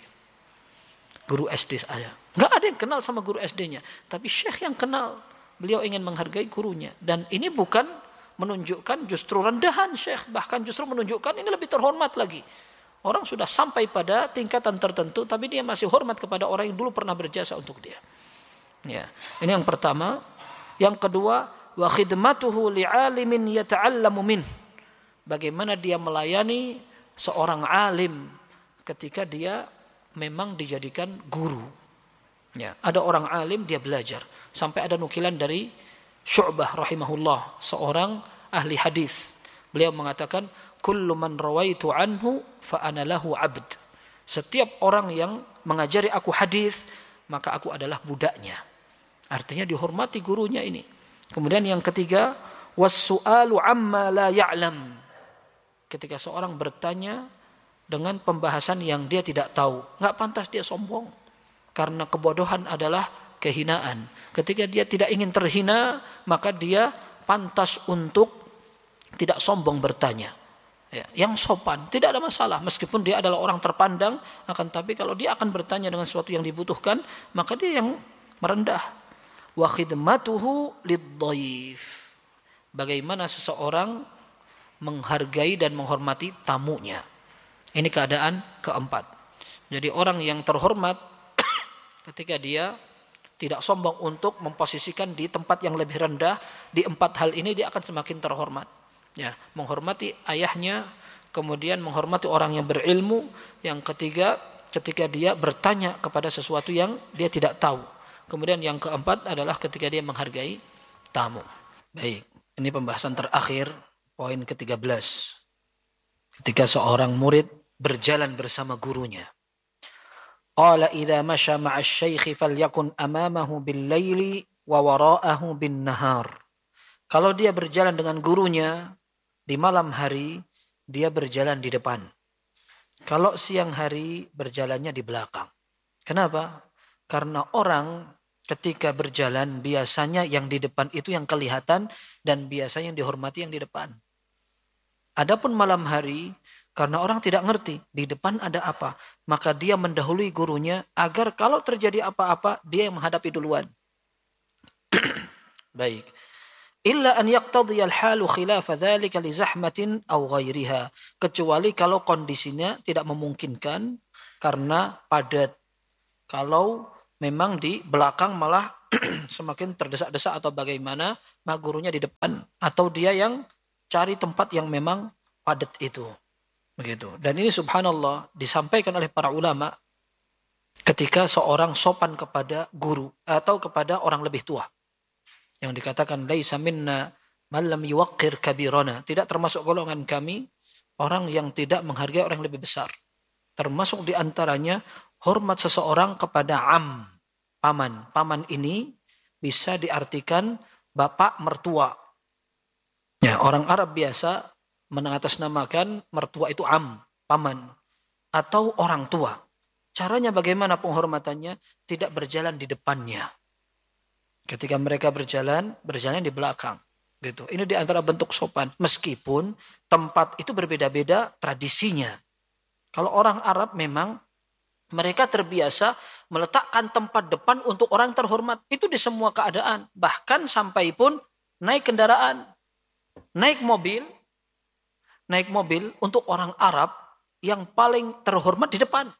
[SPEAKER 1] Guru SD saya. Enggak ada yang kenal sama guru SD-nya, tapi syekh yang kenal. Beliau ingin menghargai gurunya, dan ini bukan menunjukkan justru rendahan syekh, bahkan justru menunjukkan ini lebih terhormat lagi. Orang sudah sampai pada tingkatan tertentu, tapi dia masih hormat kepada orang yang dulu pernah berjasa untuk dia. Ya, ini yang pertama. Yang kedua, wa khidmatuhu li'alimin yata'allamu min. Bagaimana dia melayani seorang alim ketika dia memang dijadikan guru. Ya, ada orang alim dia belajar. Sampai ada nukilan dari Syu'bah rahimahullah, seorang ahli hadis. Beliau mengatakan, kullu man rawaitu anhu fa ana lahu 'abd. Setiap orang yang mengajari aku hadis, maka aku adalah budaknya. Artinya dihormati gurunya ini. Kemudian yang ketiga, was-su'alu 'amma la ya'lam. Ketika seorang bertanya dengan pembahasan yang dia tidak tahu, enggak pantas dia sombong. Karena kebodohan adalah kehinaan. Ketika dia tidak ingin terhina, maka dia pantas untuk tidak sombong bertanya. Ya, yang sopan, tidak ada masalah. Meskipun dia adalah orang terpandang, akan tapi kalau dia akan bertanya dengan sesuatu yang dibutuhkan, maka dia yang merendah. Wa khidmatuhu lid-dhaif. Bagaimana seseorang menghargai dan menghormati tamunya. Ini keadaan keempat. Jadi orang yang terhormat ketika dia tidak sombong untuk memposisikan di tempat yang lebih rendah, di 4 hal ini dia akan semakin terhormat. Ya, menghormati ayahnya, kemudian menghormati orang yang berilmu. Yang ketiga, ketika dia bertanya kepada sesuatu yang dia tidak tahu. Kemudian yang keempat adalah ketika dia menghargai tamu. Baik, ini pembahasan terakhir, poin ke-13. Ketika seorang murid berjalan bersama gurunya. Qala idza masya ma'a asy-syaikh falyakun amamahu bil-laili wa wara'ahu bin-nahar. Kalau dia berjalan dengan gurunya di malam hari, dia berjalan di depan. Kalau siang hari, berjalannya di belakang. Kenapa? Karena orang ketika berjalan biasanya yang di depan itu yang kelihatan, dan biasanya yang dihormati yang di depan. Adapun malam hari, karena orang tidak ngerti di depan ada apa, maka dia mendahului gurunya agar kalau terjadi apa-apa dia yang menghadapi duluan. Baik. illa an yaqtadhiya al-halu khilafa dzalika li zahmatin aw ghairiha, kecuali kalau kondisinya tidak memungkinkan karena padat. Kalau memang di belakang malah semakin terdesak-desak atau bagaimana, maka gurunya di depan atau dia yang cari tempat yang memang padat itu. Begitu. Dan ini subhanallah disampaikan oleh para ulama ketika seorang sopan kepada guru atau kepada orang lebih tua. Yang dikatakan laisa minna man lam yuwaqqir kabirana, tidak termasuk golongan kami orang yang tidak menghargai orang yang lebih besar. Termasuk di antaranya hormat seseorang kepada paman. Paman ini bisa diartikan bapak mertua. Ya, orang Arab biasa mengatasnamakan mertua itu paman atau orang tua. Caranya bagaimana penghormatannya? Tidak berjalan di depannya. Ketika mereka berjalan di belakang. Gitu. Ini di antara bentuk sopan. Meskipun tempat itu berbeda-beda tradisinya. Kalau orang Arab memang mereka terbiasa meletakkan tempat depan untuk orang terhormat. Itu di semua keadaan. Bahkan sampai pun naik kendaraan. Naik mobil untuk orang Arab yang paling terhormat di depan.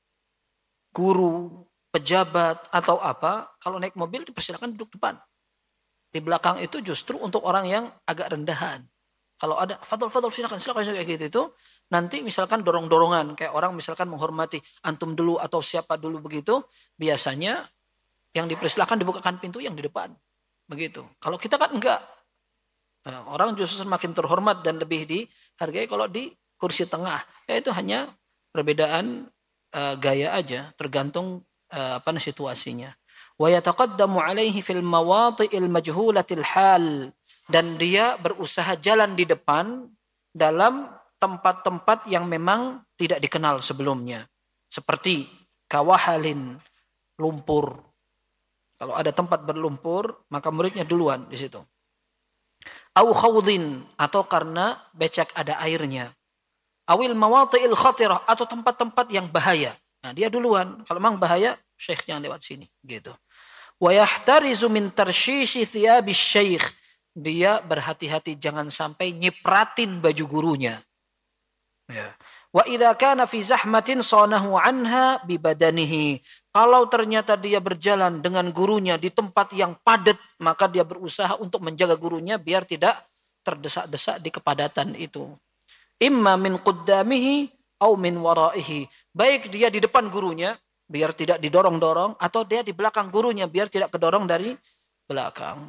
[SPEAKER 1] Guru, pejabat atau apa, kalau naik mobil dipersilakan duduk depan. Di belakang itu justru untuk orang yang agak rendahan. Kalau ada fadl silakan kayak gitu itu, nanti misalkan dorong-dorongan kayak orang misalkan menghormati antum dulu atau siapa dulu begitu, biasanya yang dipersilakan dibukakan pintu yang di depan. Begitu. Kalau kita kan enggak. Nah, orang justru semakin terhormat dan lebih dihargai kalau di kursi tengah. Ya itu hanya perbedaan gaya aja, tergantung situasinya. Wa yataqaddamu alaihi fil mawati'il majhulatil hal, dan dia berusaha jalan di depan dalam tempat-tempat yang memang tidak dikenal sebelumnya. Seperti kawahalin, lumpur. Kalau ada tempat berlumpur, maka muridnya duluan di situ. Au khawdin, atau karena becak ada airnya. Awil mawati'il khatirah, atau tempat-tempat yang bahaya. Nah, dia duluan. Kalau memang bahaya, syekh jangan lewat sini. Gitu. Wa yahtarizu min tarshishi thiyabis syekh. Dia berhati-hati jangan sampai nyipratin baju gurunya. Ya. Wa idza kana fi zahmatin sanahu anha bi badanihi. Kalau ternyata dia berjalan dengan gurunya di tempat yang padat, maka dia berusaha untuk menjaga gurunya biar tidak terdesak-desak di kepadatan itu. Imma min quddamihi au min waraihi. Baik dia di depan gurunya biar tidak didorong-dorong, atau dia di belakang gurunya biar tidak kedorong dari belakang.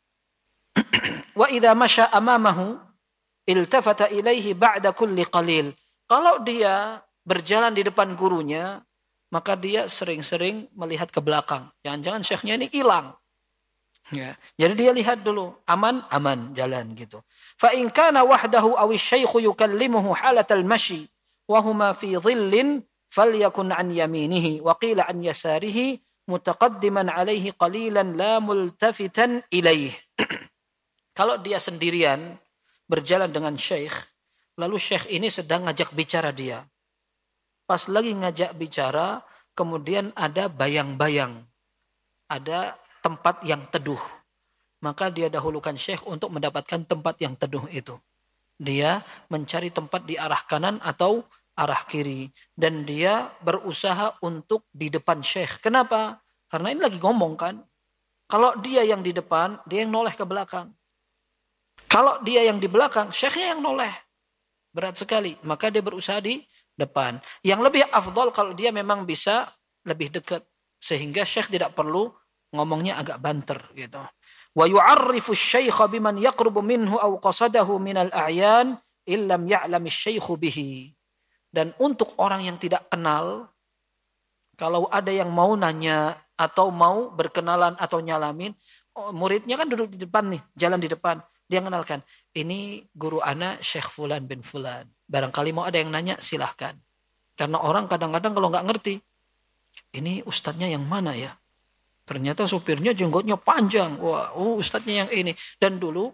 [SPEAKER 1] Wa idza masya amamahu iltafata ilaihi ba'da kulli qalil. Kalau dia berjalan di depan gurunya, maka dia sering-sering melihat ke belakang. Jangan-jangan syekhnya ini hilang. Ya. Jadi dia lihat dulu, aman jalan gitu. Fa in kana wahdahu aw asy-syaikhu yukallimuhu halatal mashi wa huma fi dhillin falyakun an yaminihi wa qila an yasarihi mutaqaddiman alaihi qalilan la multafitan ilaih. Kalau dia sendirian berjalan dengan syekh, lalu syekh ini sedang ngajak bicara dia. Pas lagi ngajak bicara, kemudian ada bayang-bayang. Ada tempat yang teduh. Maka dia dahulukan syekh untuk mendapatkan tempat yang teduh itu. Dia mencari tempat di arah kanan atau arah kiri. Dan dia berusaha untuk di depan syekh. Kenapa? Karena ini lagi ngomong kan. Kalau dia yang di depan, dia yang noleh ke belakang. Kalau dia yang di belakang, syekhnya yang noleh. Berat sekali. Maka dia berusaha di depan. Yang lebih afdal kalau dia memang bisa lebih dekat. Sehingga syekh tidak perlu ngomongnya agak banter gitu. Wa yu'arrifu asy-syaikha biman yaqrubu minhu aw qasadahu minal a'yan illam ya'lam asy-syaikhu bihi. Dan untuk orang yang tidak kenal, kalau ada yang mau nanya atau mau berkenalan atau nyalamin, muridnya kan duduk di depan nih, jalan di depan. Dia mengenalkan, ini guru ana Syekh Fulan bin Fulan. Barangkali mau ada yang nanya, silahkan. Karena orang kadang-kadang kalau nggak ngerti, ini ustadznya yang mana ya? Ternyata supirnya jenggotnya panjang. Wah, ustadznya yang ini. Dan dulu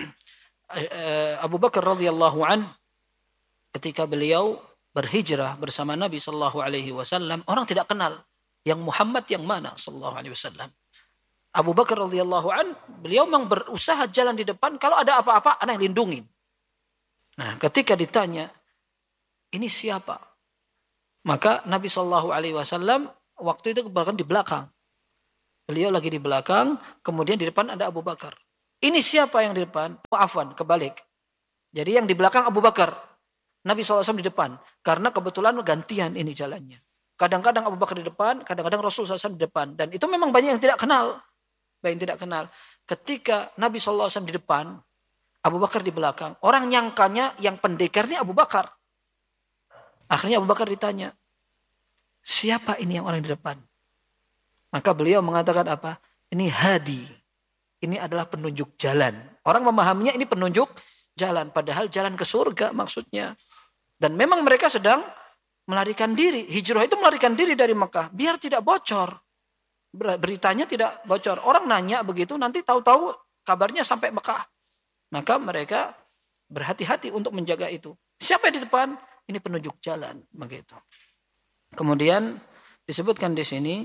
[SPEAKER 1] Abu Bakar radhiyallahu an, ketika beliau berhijrah bersama Nabi sallallahu alaihi wasallam, orang tidak kenal yang Muhammad yang mana sallallahu alaihi wasallam. Abu Bakar radhiyallahu an, beliau memang berusaha jalan di depan, kalau ada apa-apa ana yang lindungin. Nah, ketika ditanya, ini siapa? Maka Nabi Shallallahu Alaihi Wasallam waktu itu bahkan di belakang. Beliau lagi di belakang, kemudian di depan ada Abu Bakar. Ini siapa yang di depan? Oh, afwan, kebalik. Jadi yang di belakang Abu Bakar, Nabi SAW di depan. Karena kebetulan gantian ini jalannya. Kadang-kadang Abu Bakar di depan, kadang-kadang Rasul SAW di depan. Dan itu memang banyak yang tidak kenal. Banyak yang tidak kenal. Ketika Nabi SAW di depan, Abu Bakar di belakang. Orang nyangkanya yang pendekarnya Abu Bakar. Akhirnya Abu Bakar ditanya, siapa ini yang orang di depan? Maka beliau mengatakan apa? Ini hadi. Ini adalah penunjuk jalan. Orang memahaminya ini penunjuk jalan. Padahal jalan ke surga maksudnya. Dan memang mereka sedang melarikan diri. Hijrah itu melarikan diri dari Mekah. Biar tidak bocor. Beritanya tidak bocor. Orang nanya begitu nanti tahu-tahu kabarnya sampai Mekah. Maka mereka berhati-hati untuk menjaga itu. Siapa yang di depan? Ini penunjuk jalan. Begitu. Kemudian disebutkan di sini,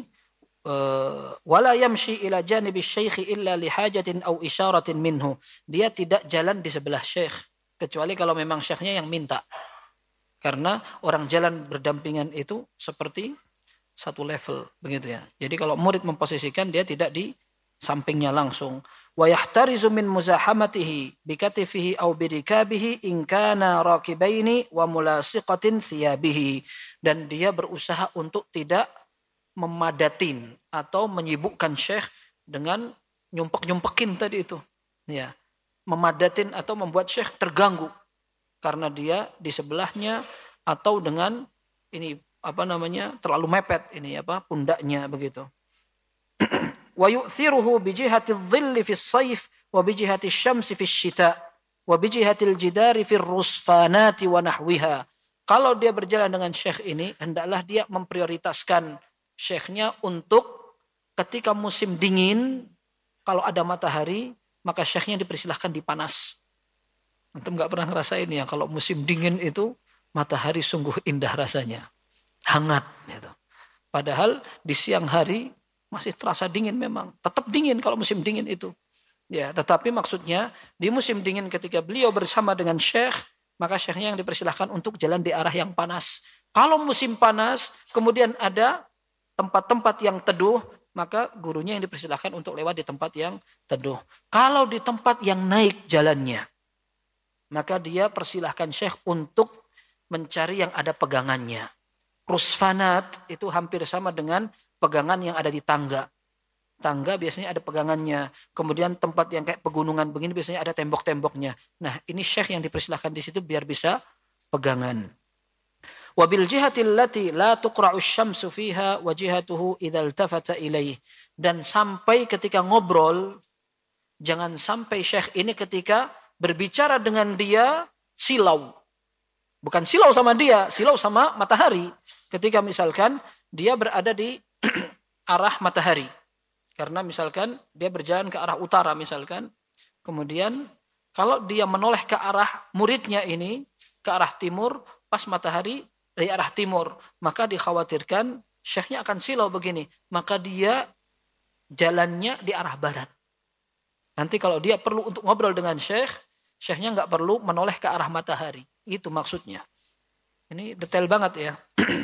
[SPEAKER 1] wala yamshi ila janibi syekhi illa lihajatin aw isyaratin minhu. Dia tidak jalan di sebelah syekh kecuali kalau memang syekhnya yang minta. Karena orang jalan berdampingan itu seperti satu level begitu ya. Jadi kalau murid memposisikan dia tidak di sampingnya langsung. Wa yahtarizu min muzahamatihi bikatifihi aw birikabihi in kana rakibaini wa mulasiqatin thiyabihi. Dan dia berusaha untuk tidak memadatin atau menyibukkan syekh dengan nyumpek-nyumpekin tadi itu. Ya, memadatin atau membuat syekh terganggu karena dia di sebelahnya atau dengan ini terlalu mepet ini pundaknya begitu. Wa yu'thiruhu bi jihati adh-dhilli fi as-sayf wa bi jihati asy-syamsi fi asy-syita wa bi jihati al-jidari fi ar-rusfanati wa nahwiha. Kalau dia berjalan dengan syekh ini, hendaklah dia memprioritaskan syekhnya untuk ketika musim dingin, kalau ada matahari, maka syekhnya dipersilahkan dipanas. Antum nggak pernah ngerasain ya, kalau musim dingin itu matahari sungguh indah rasanya, hangat. Gitu. Padahal di siang hari masih terasa dingin memang, tetap dingin kalau musim dingin itu. Ya, tetapi maksudnya di musim dingin ketika beliau bersama dengan syekh, maka syekhnya yang dipersilahkan untuk jalan di arah yang panas. Kalau musim panas, kemudian ada tempat-tempat yang teduh, maka gurunya yang dipersilahkan untuk lewat di tempat yang teduh. Kalau di tempat yang naik jalannya, maka dia persilahkan syekh untuk mencari yang ada pegangannya. Rusfanat itu hampir sama dengan pegangan yang ada di tangga. Tangga biasanya ada pegangannya. Kemudian tempat yang kayak pegunungan begini biasanya ada tembok-temboknya. Nah, ini syekh yang dipersilahkan di situ biar bisa pegangan. Wabil jihatil lati la tuqra'u syamsu fiha wa jihatuhu idza iltafata ilaih. Dan sampai ketika ngobrol, jangan sampai syekh ini ketika berbicara dengan dia silau. Bukan silau sama dia, silau sama matahari. Ketika misalkan dia berada di arah matahari. Karena misalkan dia berjalan ke arah utara misalkan. Kemudian kalau dia menoleh ke arah muridnya ini, ke arah timur, pas matahari dari arah timur, maka dikhawatirkan syekhnya akan silau begini. Maka dia jalannya di arah barat. Nanti kalau dia perlu untuk ngobrol dengan syekhnya nggak perlu menoleh ke arah matahari. Itu maksudnya. Ini detail banget ya.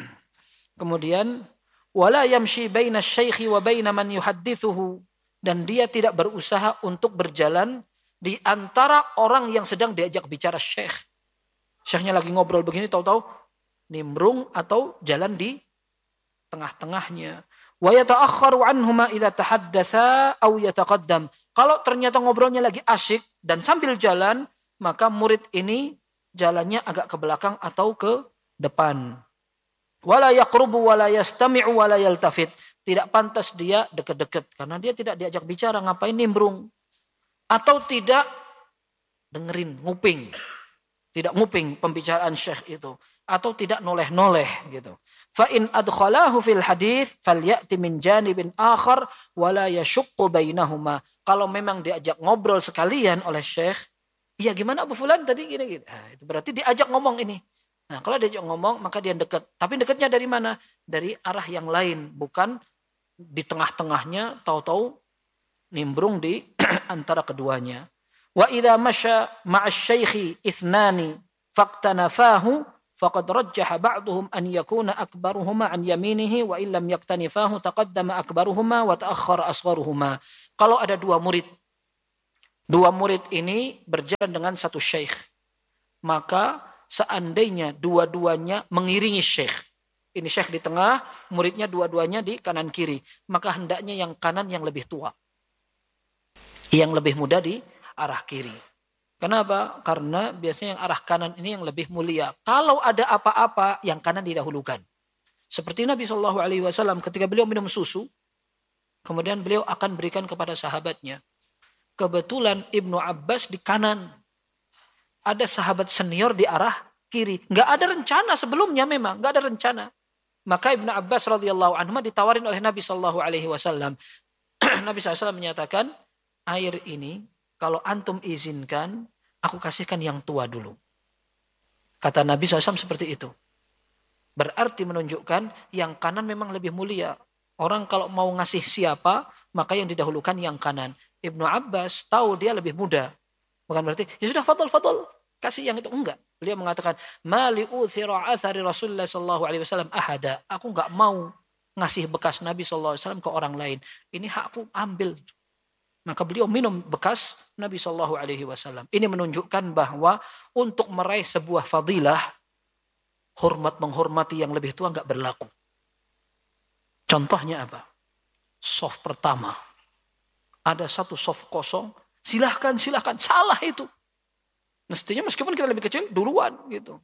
[SPEAKER 1] Kemudian wala yamshi baina asy-syaikhi wa baina man yuhaddithuhu, dan dia tidak berusaha untuk berjalan di antara orang yang sedang diajak bicara syekh. Syekhnya lagi ngobrol begini tahu-tahu nimbrung atau jalan di tengah-tengahnya. Wa yata'akhkharu anhuma idza tahaddatsa aw yataqaddam. Kalau ternyata ngobrolnya lagi asyik dan sambil jalan, maka murid ini jalannya agak ke belakang atau ke depan. Wala yaqrubu wala yastami'u wala yaltafit. Tidak pantas dia dekat-dekat karena dia tidak diajak bicara, ngapain nimbrung? Atau tidak dengerin, nguping. Tidak nguping pembicaraan syekh itu. Atau tidak noleh-noleh gitu. Fa in adkhalahu fil hadits falyati min janibin akhar wala yashuqqu bainahuma. Kalau memang diajak ngobrol sekalian oleh syekh, iya gimana Abu Fulan tadi gini-gini. Nah, itu berarti diajak ngomong ini. Nah, kalau diajak ngomong maka dia dekat. Tapi dekatnya dari mana? Dari arah yang lain, bukan di tengah-tengahnya tahu-tahu nimbrung di antara keduanya. Wa idza masya ma'asy-syaikhi ithnani faqtanafahu faqad rajjaha ba'duhum an yakuna akbaruhuma an yaminihi wa illam yaktanifahu taqaddama akbaruhuma wa ta'akhkhara asgharuhuma. Kalau ada dua murid ini berjalan dengan satu syekh, maka seandainya dua-duanya mengiringi syekh, ini syekh di tengah, muridnya dua-duanya di kanan kiri, maka hendaknya yang kanan yang lebih tua, yang lebih muda di arah kiri. Kenapa? Karena biasanya yang arah kanan ini yang lebih mulia. Kalau ada apa-apa, yang kanan didahulukan. Seperti Nabi SAW ketika beliau minum susu, kemudian beliau akan berikan kepada sahabatnya. Kebetulan Ibnu Abbas di kanan, ada sahabat senior di arah kiri. Nggak ada rencana sebelumnya, memang nggak ada rencana. Maka Ibnu Abbas radhiyallahu anhu ditawarin oleh Nabi SAW. Nabi SAW menyatakan, air ini kalau antum izinkan, aku kasihkan yang tua dulu. Kata Nabi SAW seperti itu. Berarti menunjukkan yang kanan memang lebih mulia. Orang kalau mau ngasih siapa, maka yang didahulukan yang kanan. Ibnu Abbas tahu dia lebih muda. Bukan berarti, ya sudah fadol, kasih yang itu. Enggak. Beliau mengatakan, mali uthira athari Rasulullah SAW ahada. Aku enggak mau ngasih bekas Nabi SAW ke orang lain. Ini hakku, ambil. Maka beliau minum bekas Nabi SAW. Ini menunjukkan bahwa untuk meraih sebuah fadilah, hormat menghormati yang lebih tua enggak berlaku. Contohnya apa? Soft pertama. Ada satu soft kosong. Silahkan. Salah itu. Mestinya meskipun kita lebih kecil, duluan gitu.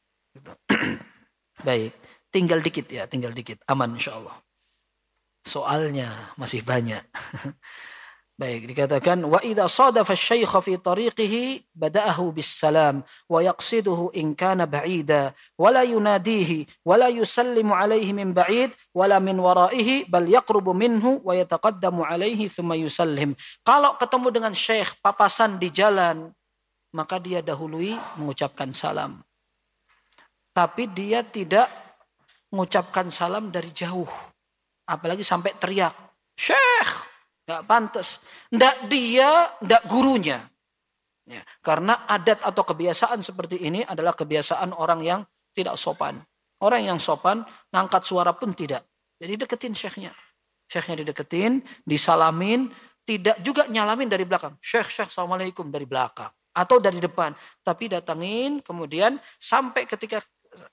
[SPEAKER 1] Baik. Tinggal dikit. Aman insya Allah. Soalnya masih banyak. Baik, dikatakan wa idza sadafa asy-syaikha fi tariqihi bada'ahu bis-salam wa yaqsiduhu in kana ba'ida wa la yunadihi wa la yusallimu alaihi min ba'id wa la min wara'ihi bal yaqrubu minhu wa yataqaddamu alaihi thumma yusallim. Kalau ketemu dengan syekh papasan di jalan, maka dia dahului mengucapkan salam. Tapi dia tidak mengucapkan salam dari jauh. Apalagi sampai teriak, "Syekh!" Nggak pantas. Nggak dia, nggak gurunya. Ya, karena adat atau kebiasaan seperti ini adalah kebiasaan orang yang tidak sopan. Orang yang sopan, ngangkat suara pun tidak. Jadi deketin syekhnya. Syekhnya dideketin, disalamin, tidak juga nyalamin dari belakang. Syekh, assalamualaikum dari belakang. Atau dari depan. Tapi datangin, kemudian sampai ketika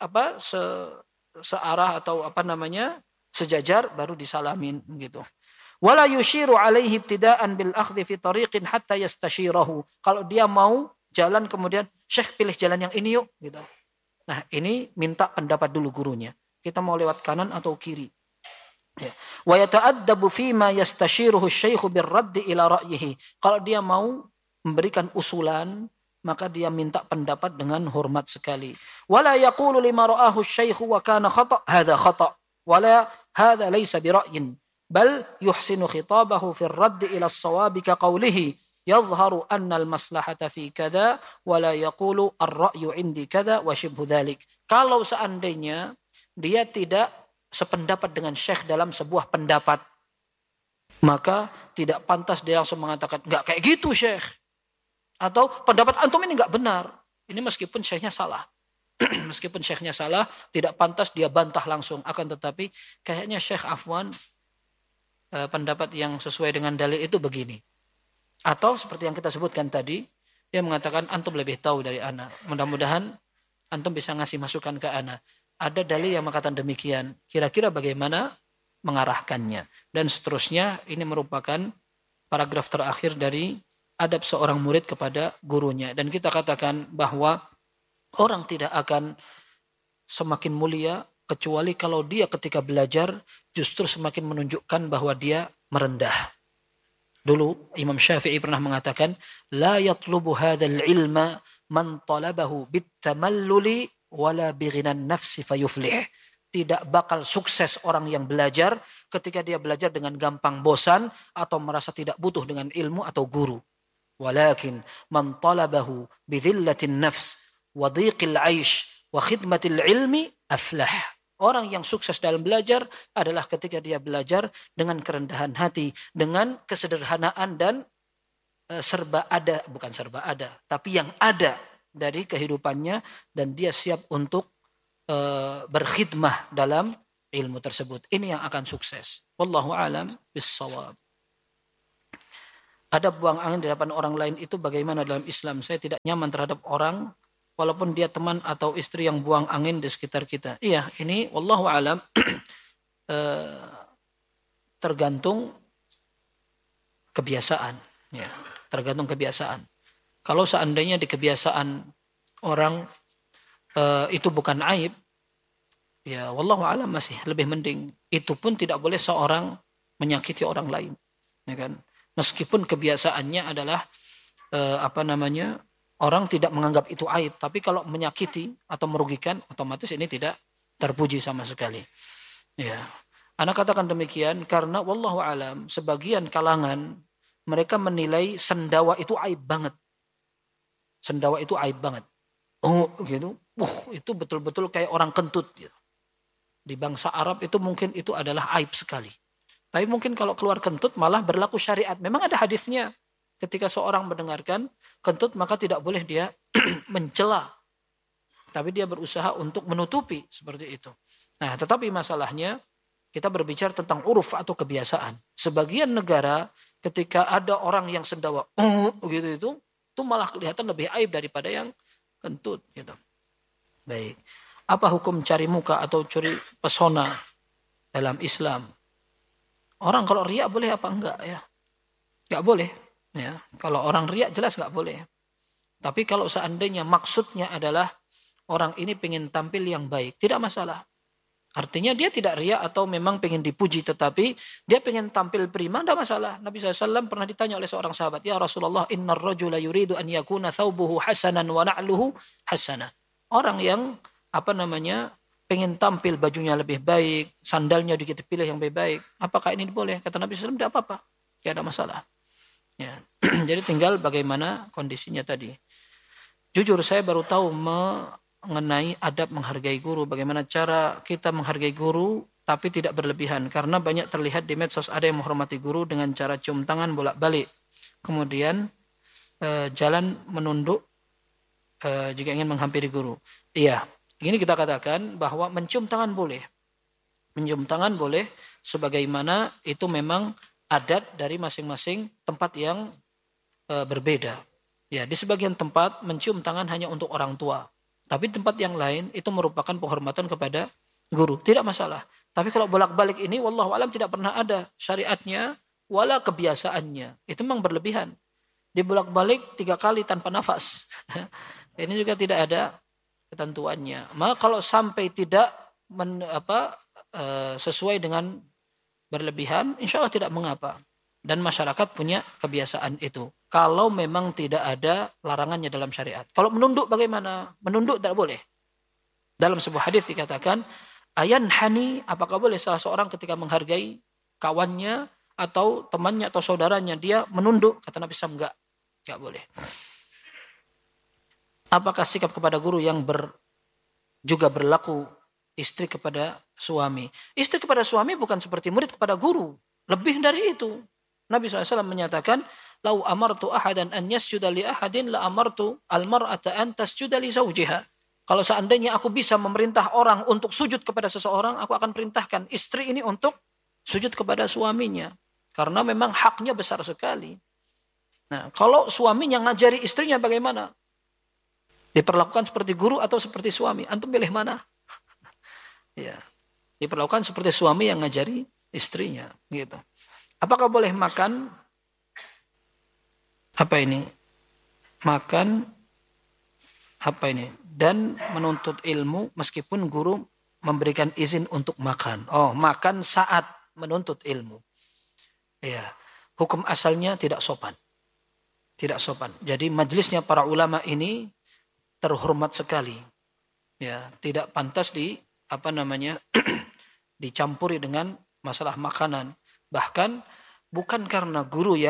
[SPEAKER 1] searah atau sejajar, baru disalamin gitu. Wala yushiru alaihi ibtida'an bil akhdhi fi tariqin hatta yastashirahu. Kalau dia mau jalan kemudian, Syekh pilih jalan yang ini yuk gitu. Nah, ini minta pendapat dulu gurunya. Kita mau lewat kanan atau kiri. Ya. Wa yata'addabu fima yastashiruhu asy-syaikhu birraddi ila ra'yihi. Kalau dia mau memberikan usulan, maka dia minta pendapat dengan hormat sekali. Wala yaqulu lima ra'ahu asy-syaikhu wa kana khata', hadza khata'. Wala hadza laysa bi ra'yin. Bal yuhsinu khitabahu fi ar-radd ila as-sawabi ka qawlihi yadhharu anna al-maslahata fi kadza wa la yaqulu ar-ra'yu 'indi kadza wa shibhu dzalik. Kalau seandainya dia tidak sependapat dengan syekh dalam sebuah pendapat, maka tidak pantas dia langsung mengatakan enggak kayak gitu syekh, atau pendapat antum ini enggak benar. Ini meskipun syekhnya salah. Meskipun syekhnya salah, tidak pantas dia bantah langsung. Akan tetapi kayaknya syekh afwan, pendapat yang sesuai dengan dalil itu begini. Atau seperti yang kita sebutkan tadi, dia mengatakan antum lebih tahu dari ana. Mudah-mudahan antum bisa ngasih masukan ke ana. Ada dalil yang mengatakan demikian. Kira-kira bagaimana mengarahkannya. Dan seterusnya, ini merupakan paragraf terakhir dari adab seorang murid kepada gurunya. Dan kita katakan bahwa orang tidak akan semakin mulia kecuali kalau dia ketika belajar justru semakin menunjukkan bahwa dia merendah. Dulu Imam Syafi'i pernah mengatakan, la yatlubu hadzal ilma man talabahu bitamalluli wala bighinan nafsi fayuflih. Tidak bakal sukses orang yang belajar ketika dia belajar dengan gampang bosan atau merasa tidak butuh dengan ilmu atau guru. Walakin man talabahu bidhillatin nafs wa dhiqil 'aish wa khidmatil ilmi aflah. Orang yang sukses dalam belajar adalah ketika dia belajar dengan kerendahan hati, dengan kesederhanaan dan bukan serba ada, tapi yang ada dari kehidupannya, dan dia siap untuk berkhidmah dalam ilmu tersebut. Ini yang akan sukses. Wallahu alam bissawab. Ada buang angin di hadapan orang lain itu bagaimana dalam Islam? Saya tidak nyaman terhadap orang walaupun dia teman atau istri yang buang angin di sekitar kita. Iya, ini wallahu alam tergantung kebiasaan, ya. Tergantung kebiasaan. Kalau seandainya di kebiasaan orang itu bukan aib, ya wallahu alam masih lebih mending. Itu pun tidak boleh seorang menyakiti orang lain, ya kan? Meskipun kebiasaannya adalah orang tidak menganggap itu aib, tapi kalau menyakiti atau merugikan, otomatis ini tidak terpuji sama sekali. Ya, Ana katakan demikian karena wallahu alam sebagian kalangan mereka menilai sendawa itu aib banget. Sendawa itu aib banget. Oh, gitu. Itu betul-betul kayak orang kentut gitu. Di bangsa Arab itu mungkin itu adalah aib sekali. Tapi mungkin kalau keluar kentut malah berlaku syariat. Memang ada hadisnya. Ketika seorang mendengarkan kentut maka tidak boleh dia mencela. Tapi dia berusaha untuk menutupi seperti itu. Nah, tetapi masalahnya kita berbicara tentang uruf atau kebiasaan. Sebagian negara ketika ada orang yang sendawa gitu itu malah kelihatan lebih aib daripada yang kentut gitu. Baik. Apa hukum cari muka atau curi pesona dalam Islam? Orang kalau riak boleh apa enggak ya? Enggak boleh ya. Kalau orang riak jelas enggak boleh. Tapi kalau seandainya maksudnya adalah orang ini pengen tampil yang baik, tidak masalah. Artinya dia tidak riak atau memang pengen dipuji, tetapi dia pengen tampil prima, tidak masalah. Nabi SAW pernah ditanya oleh seorang sahabat, ya Rasulullah, innar rajula yuridu an yakuna thawbuhu hasanan wa na'luhu hasanah. Orang yang pengen tampil bajunya lebih baik, sandalnya dikit pilih yang lebih baik. Apakah ini boleh? Kata Nabi SAW, tidak apa-apa. Tidak ada masalah. Ya. Jadi tinggal bagaimana kondisinya tadi. Jujur saya baru tahu mengenai adab menghargai guru. Bagaimana cara kita menghargai guru tapi tidak berlebihan. Karena banyak terlihat di medsos ada yang menghormati guru dengan cara cium tangan bolak-balik. Kemudian jalan menunduk jika ingin menghampiri guru. Iya. Ini kita katakan bahwa mencium tangan boleh. Mencium tangan boleh sebagaimana itu memang adat dari masing-masing tempat yang berbeda. Ya, di sebagian tempat mencium tangan hanya untuk orang tua. Tapi tempat yang lain itu merupakan penghormatan kepada guru. Tidak masalah. Tapi kalau bolak-balik ini wallahu alam tidak pernah ada syariatnya wala kebiasaannya. Itu memang berlebihan. Dibolak-balik 3 kali tanpa nafas. Ini juga tidak ada ketentuannya. Maka kalau sampai tidak sesuai dengan berlebihan, insya Allah tidak mengapa. Dan masyarakat punya kebiasaan itu. Kalau memang tidak ada larangannya dalam syariat. Kalau menunduk bagaimana? Menunduk tidak boleh. Dalam sebuah hadis dikatakan, ayan hani, apakah boleh salah seorang ketika menghargai kawannya atau temannya atau saudaranya, dia menunduk? Kata Nabi SAW, enggak boleh. Apakah sikap kepada guru yang juga berlaku istri kepada suami? Istri kepada suami bukan seperti murid kepada guru. Lebih dari itu. Nabi SAW menyatakan, lau amartu ahadan an yasjuda li ahadin la amartu al-mar'ata an tasjuda li zawjiha. Kalau seandainya aku bisa memerintah orang untuk sujud kepada seseorang, aku akan perintahkan istri ini untuk sujud kepada suaminya. Karena memang haknya besar sekali. Nah, kalau suaminya ngajari istrinya bagaimana? Diperlakukan seperti guru atau seperti suami? Antum pilih mana? Ya, diperlakukan seperti suami yang ngajari istrinya, gitu. Apakah boleh makan dan menuntut ilmu meskipun guru memberikan izin untuk makan? Oh, makan saat menuntut ilmu. Ya, hukum asalnya tidak sopan. Tidak sopan. Jadi majelisnya para ulama ini terhormat sekali. Ya, tidak pantas dicampuri dengan masalah makanan. Bahkan bukan karena guru yang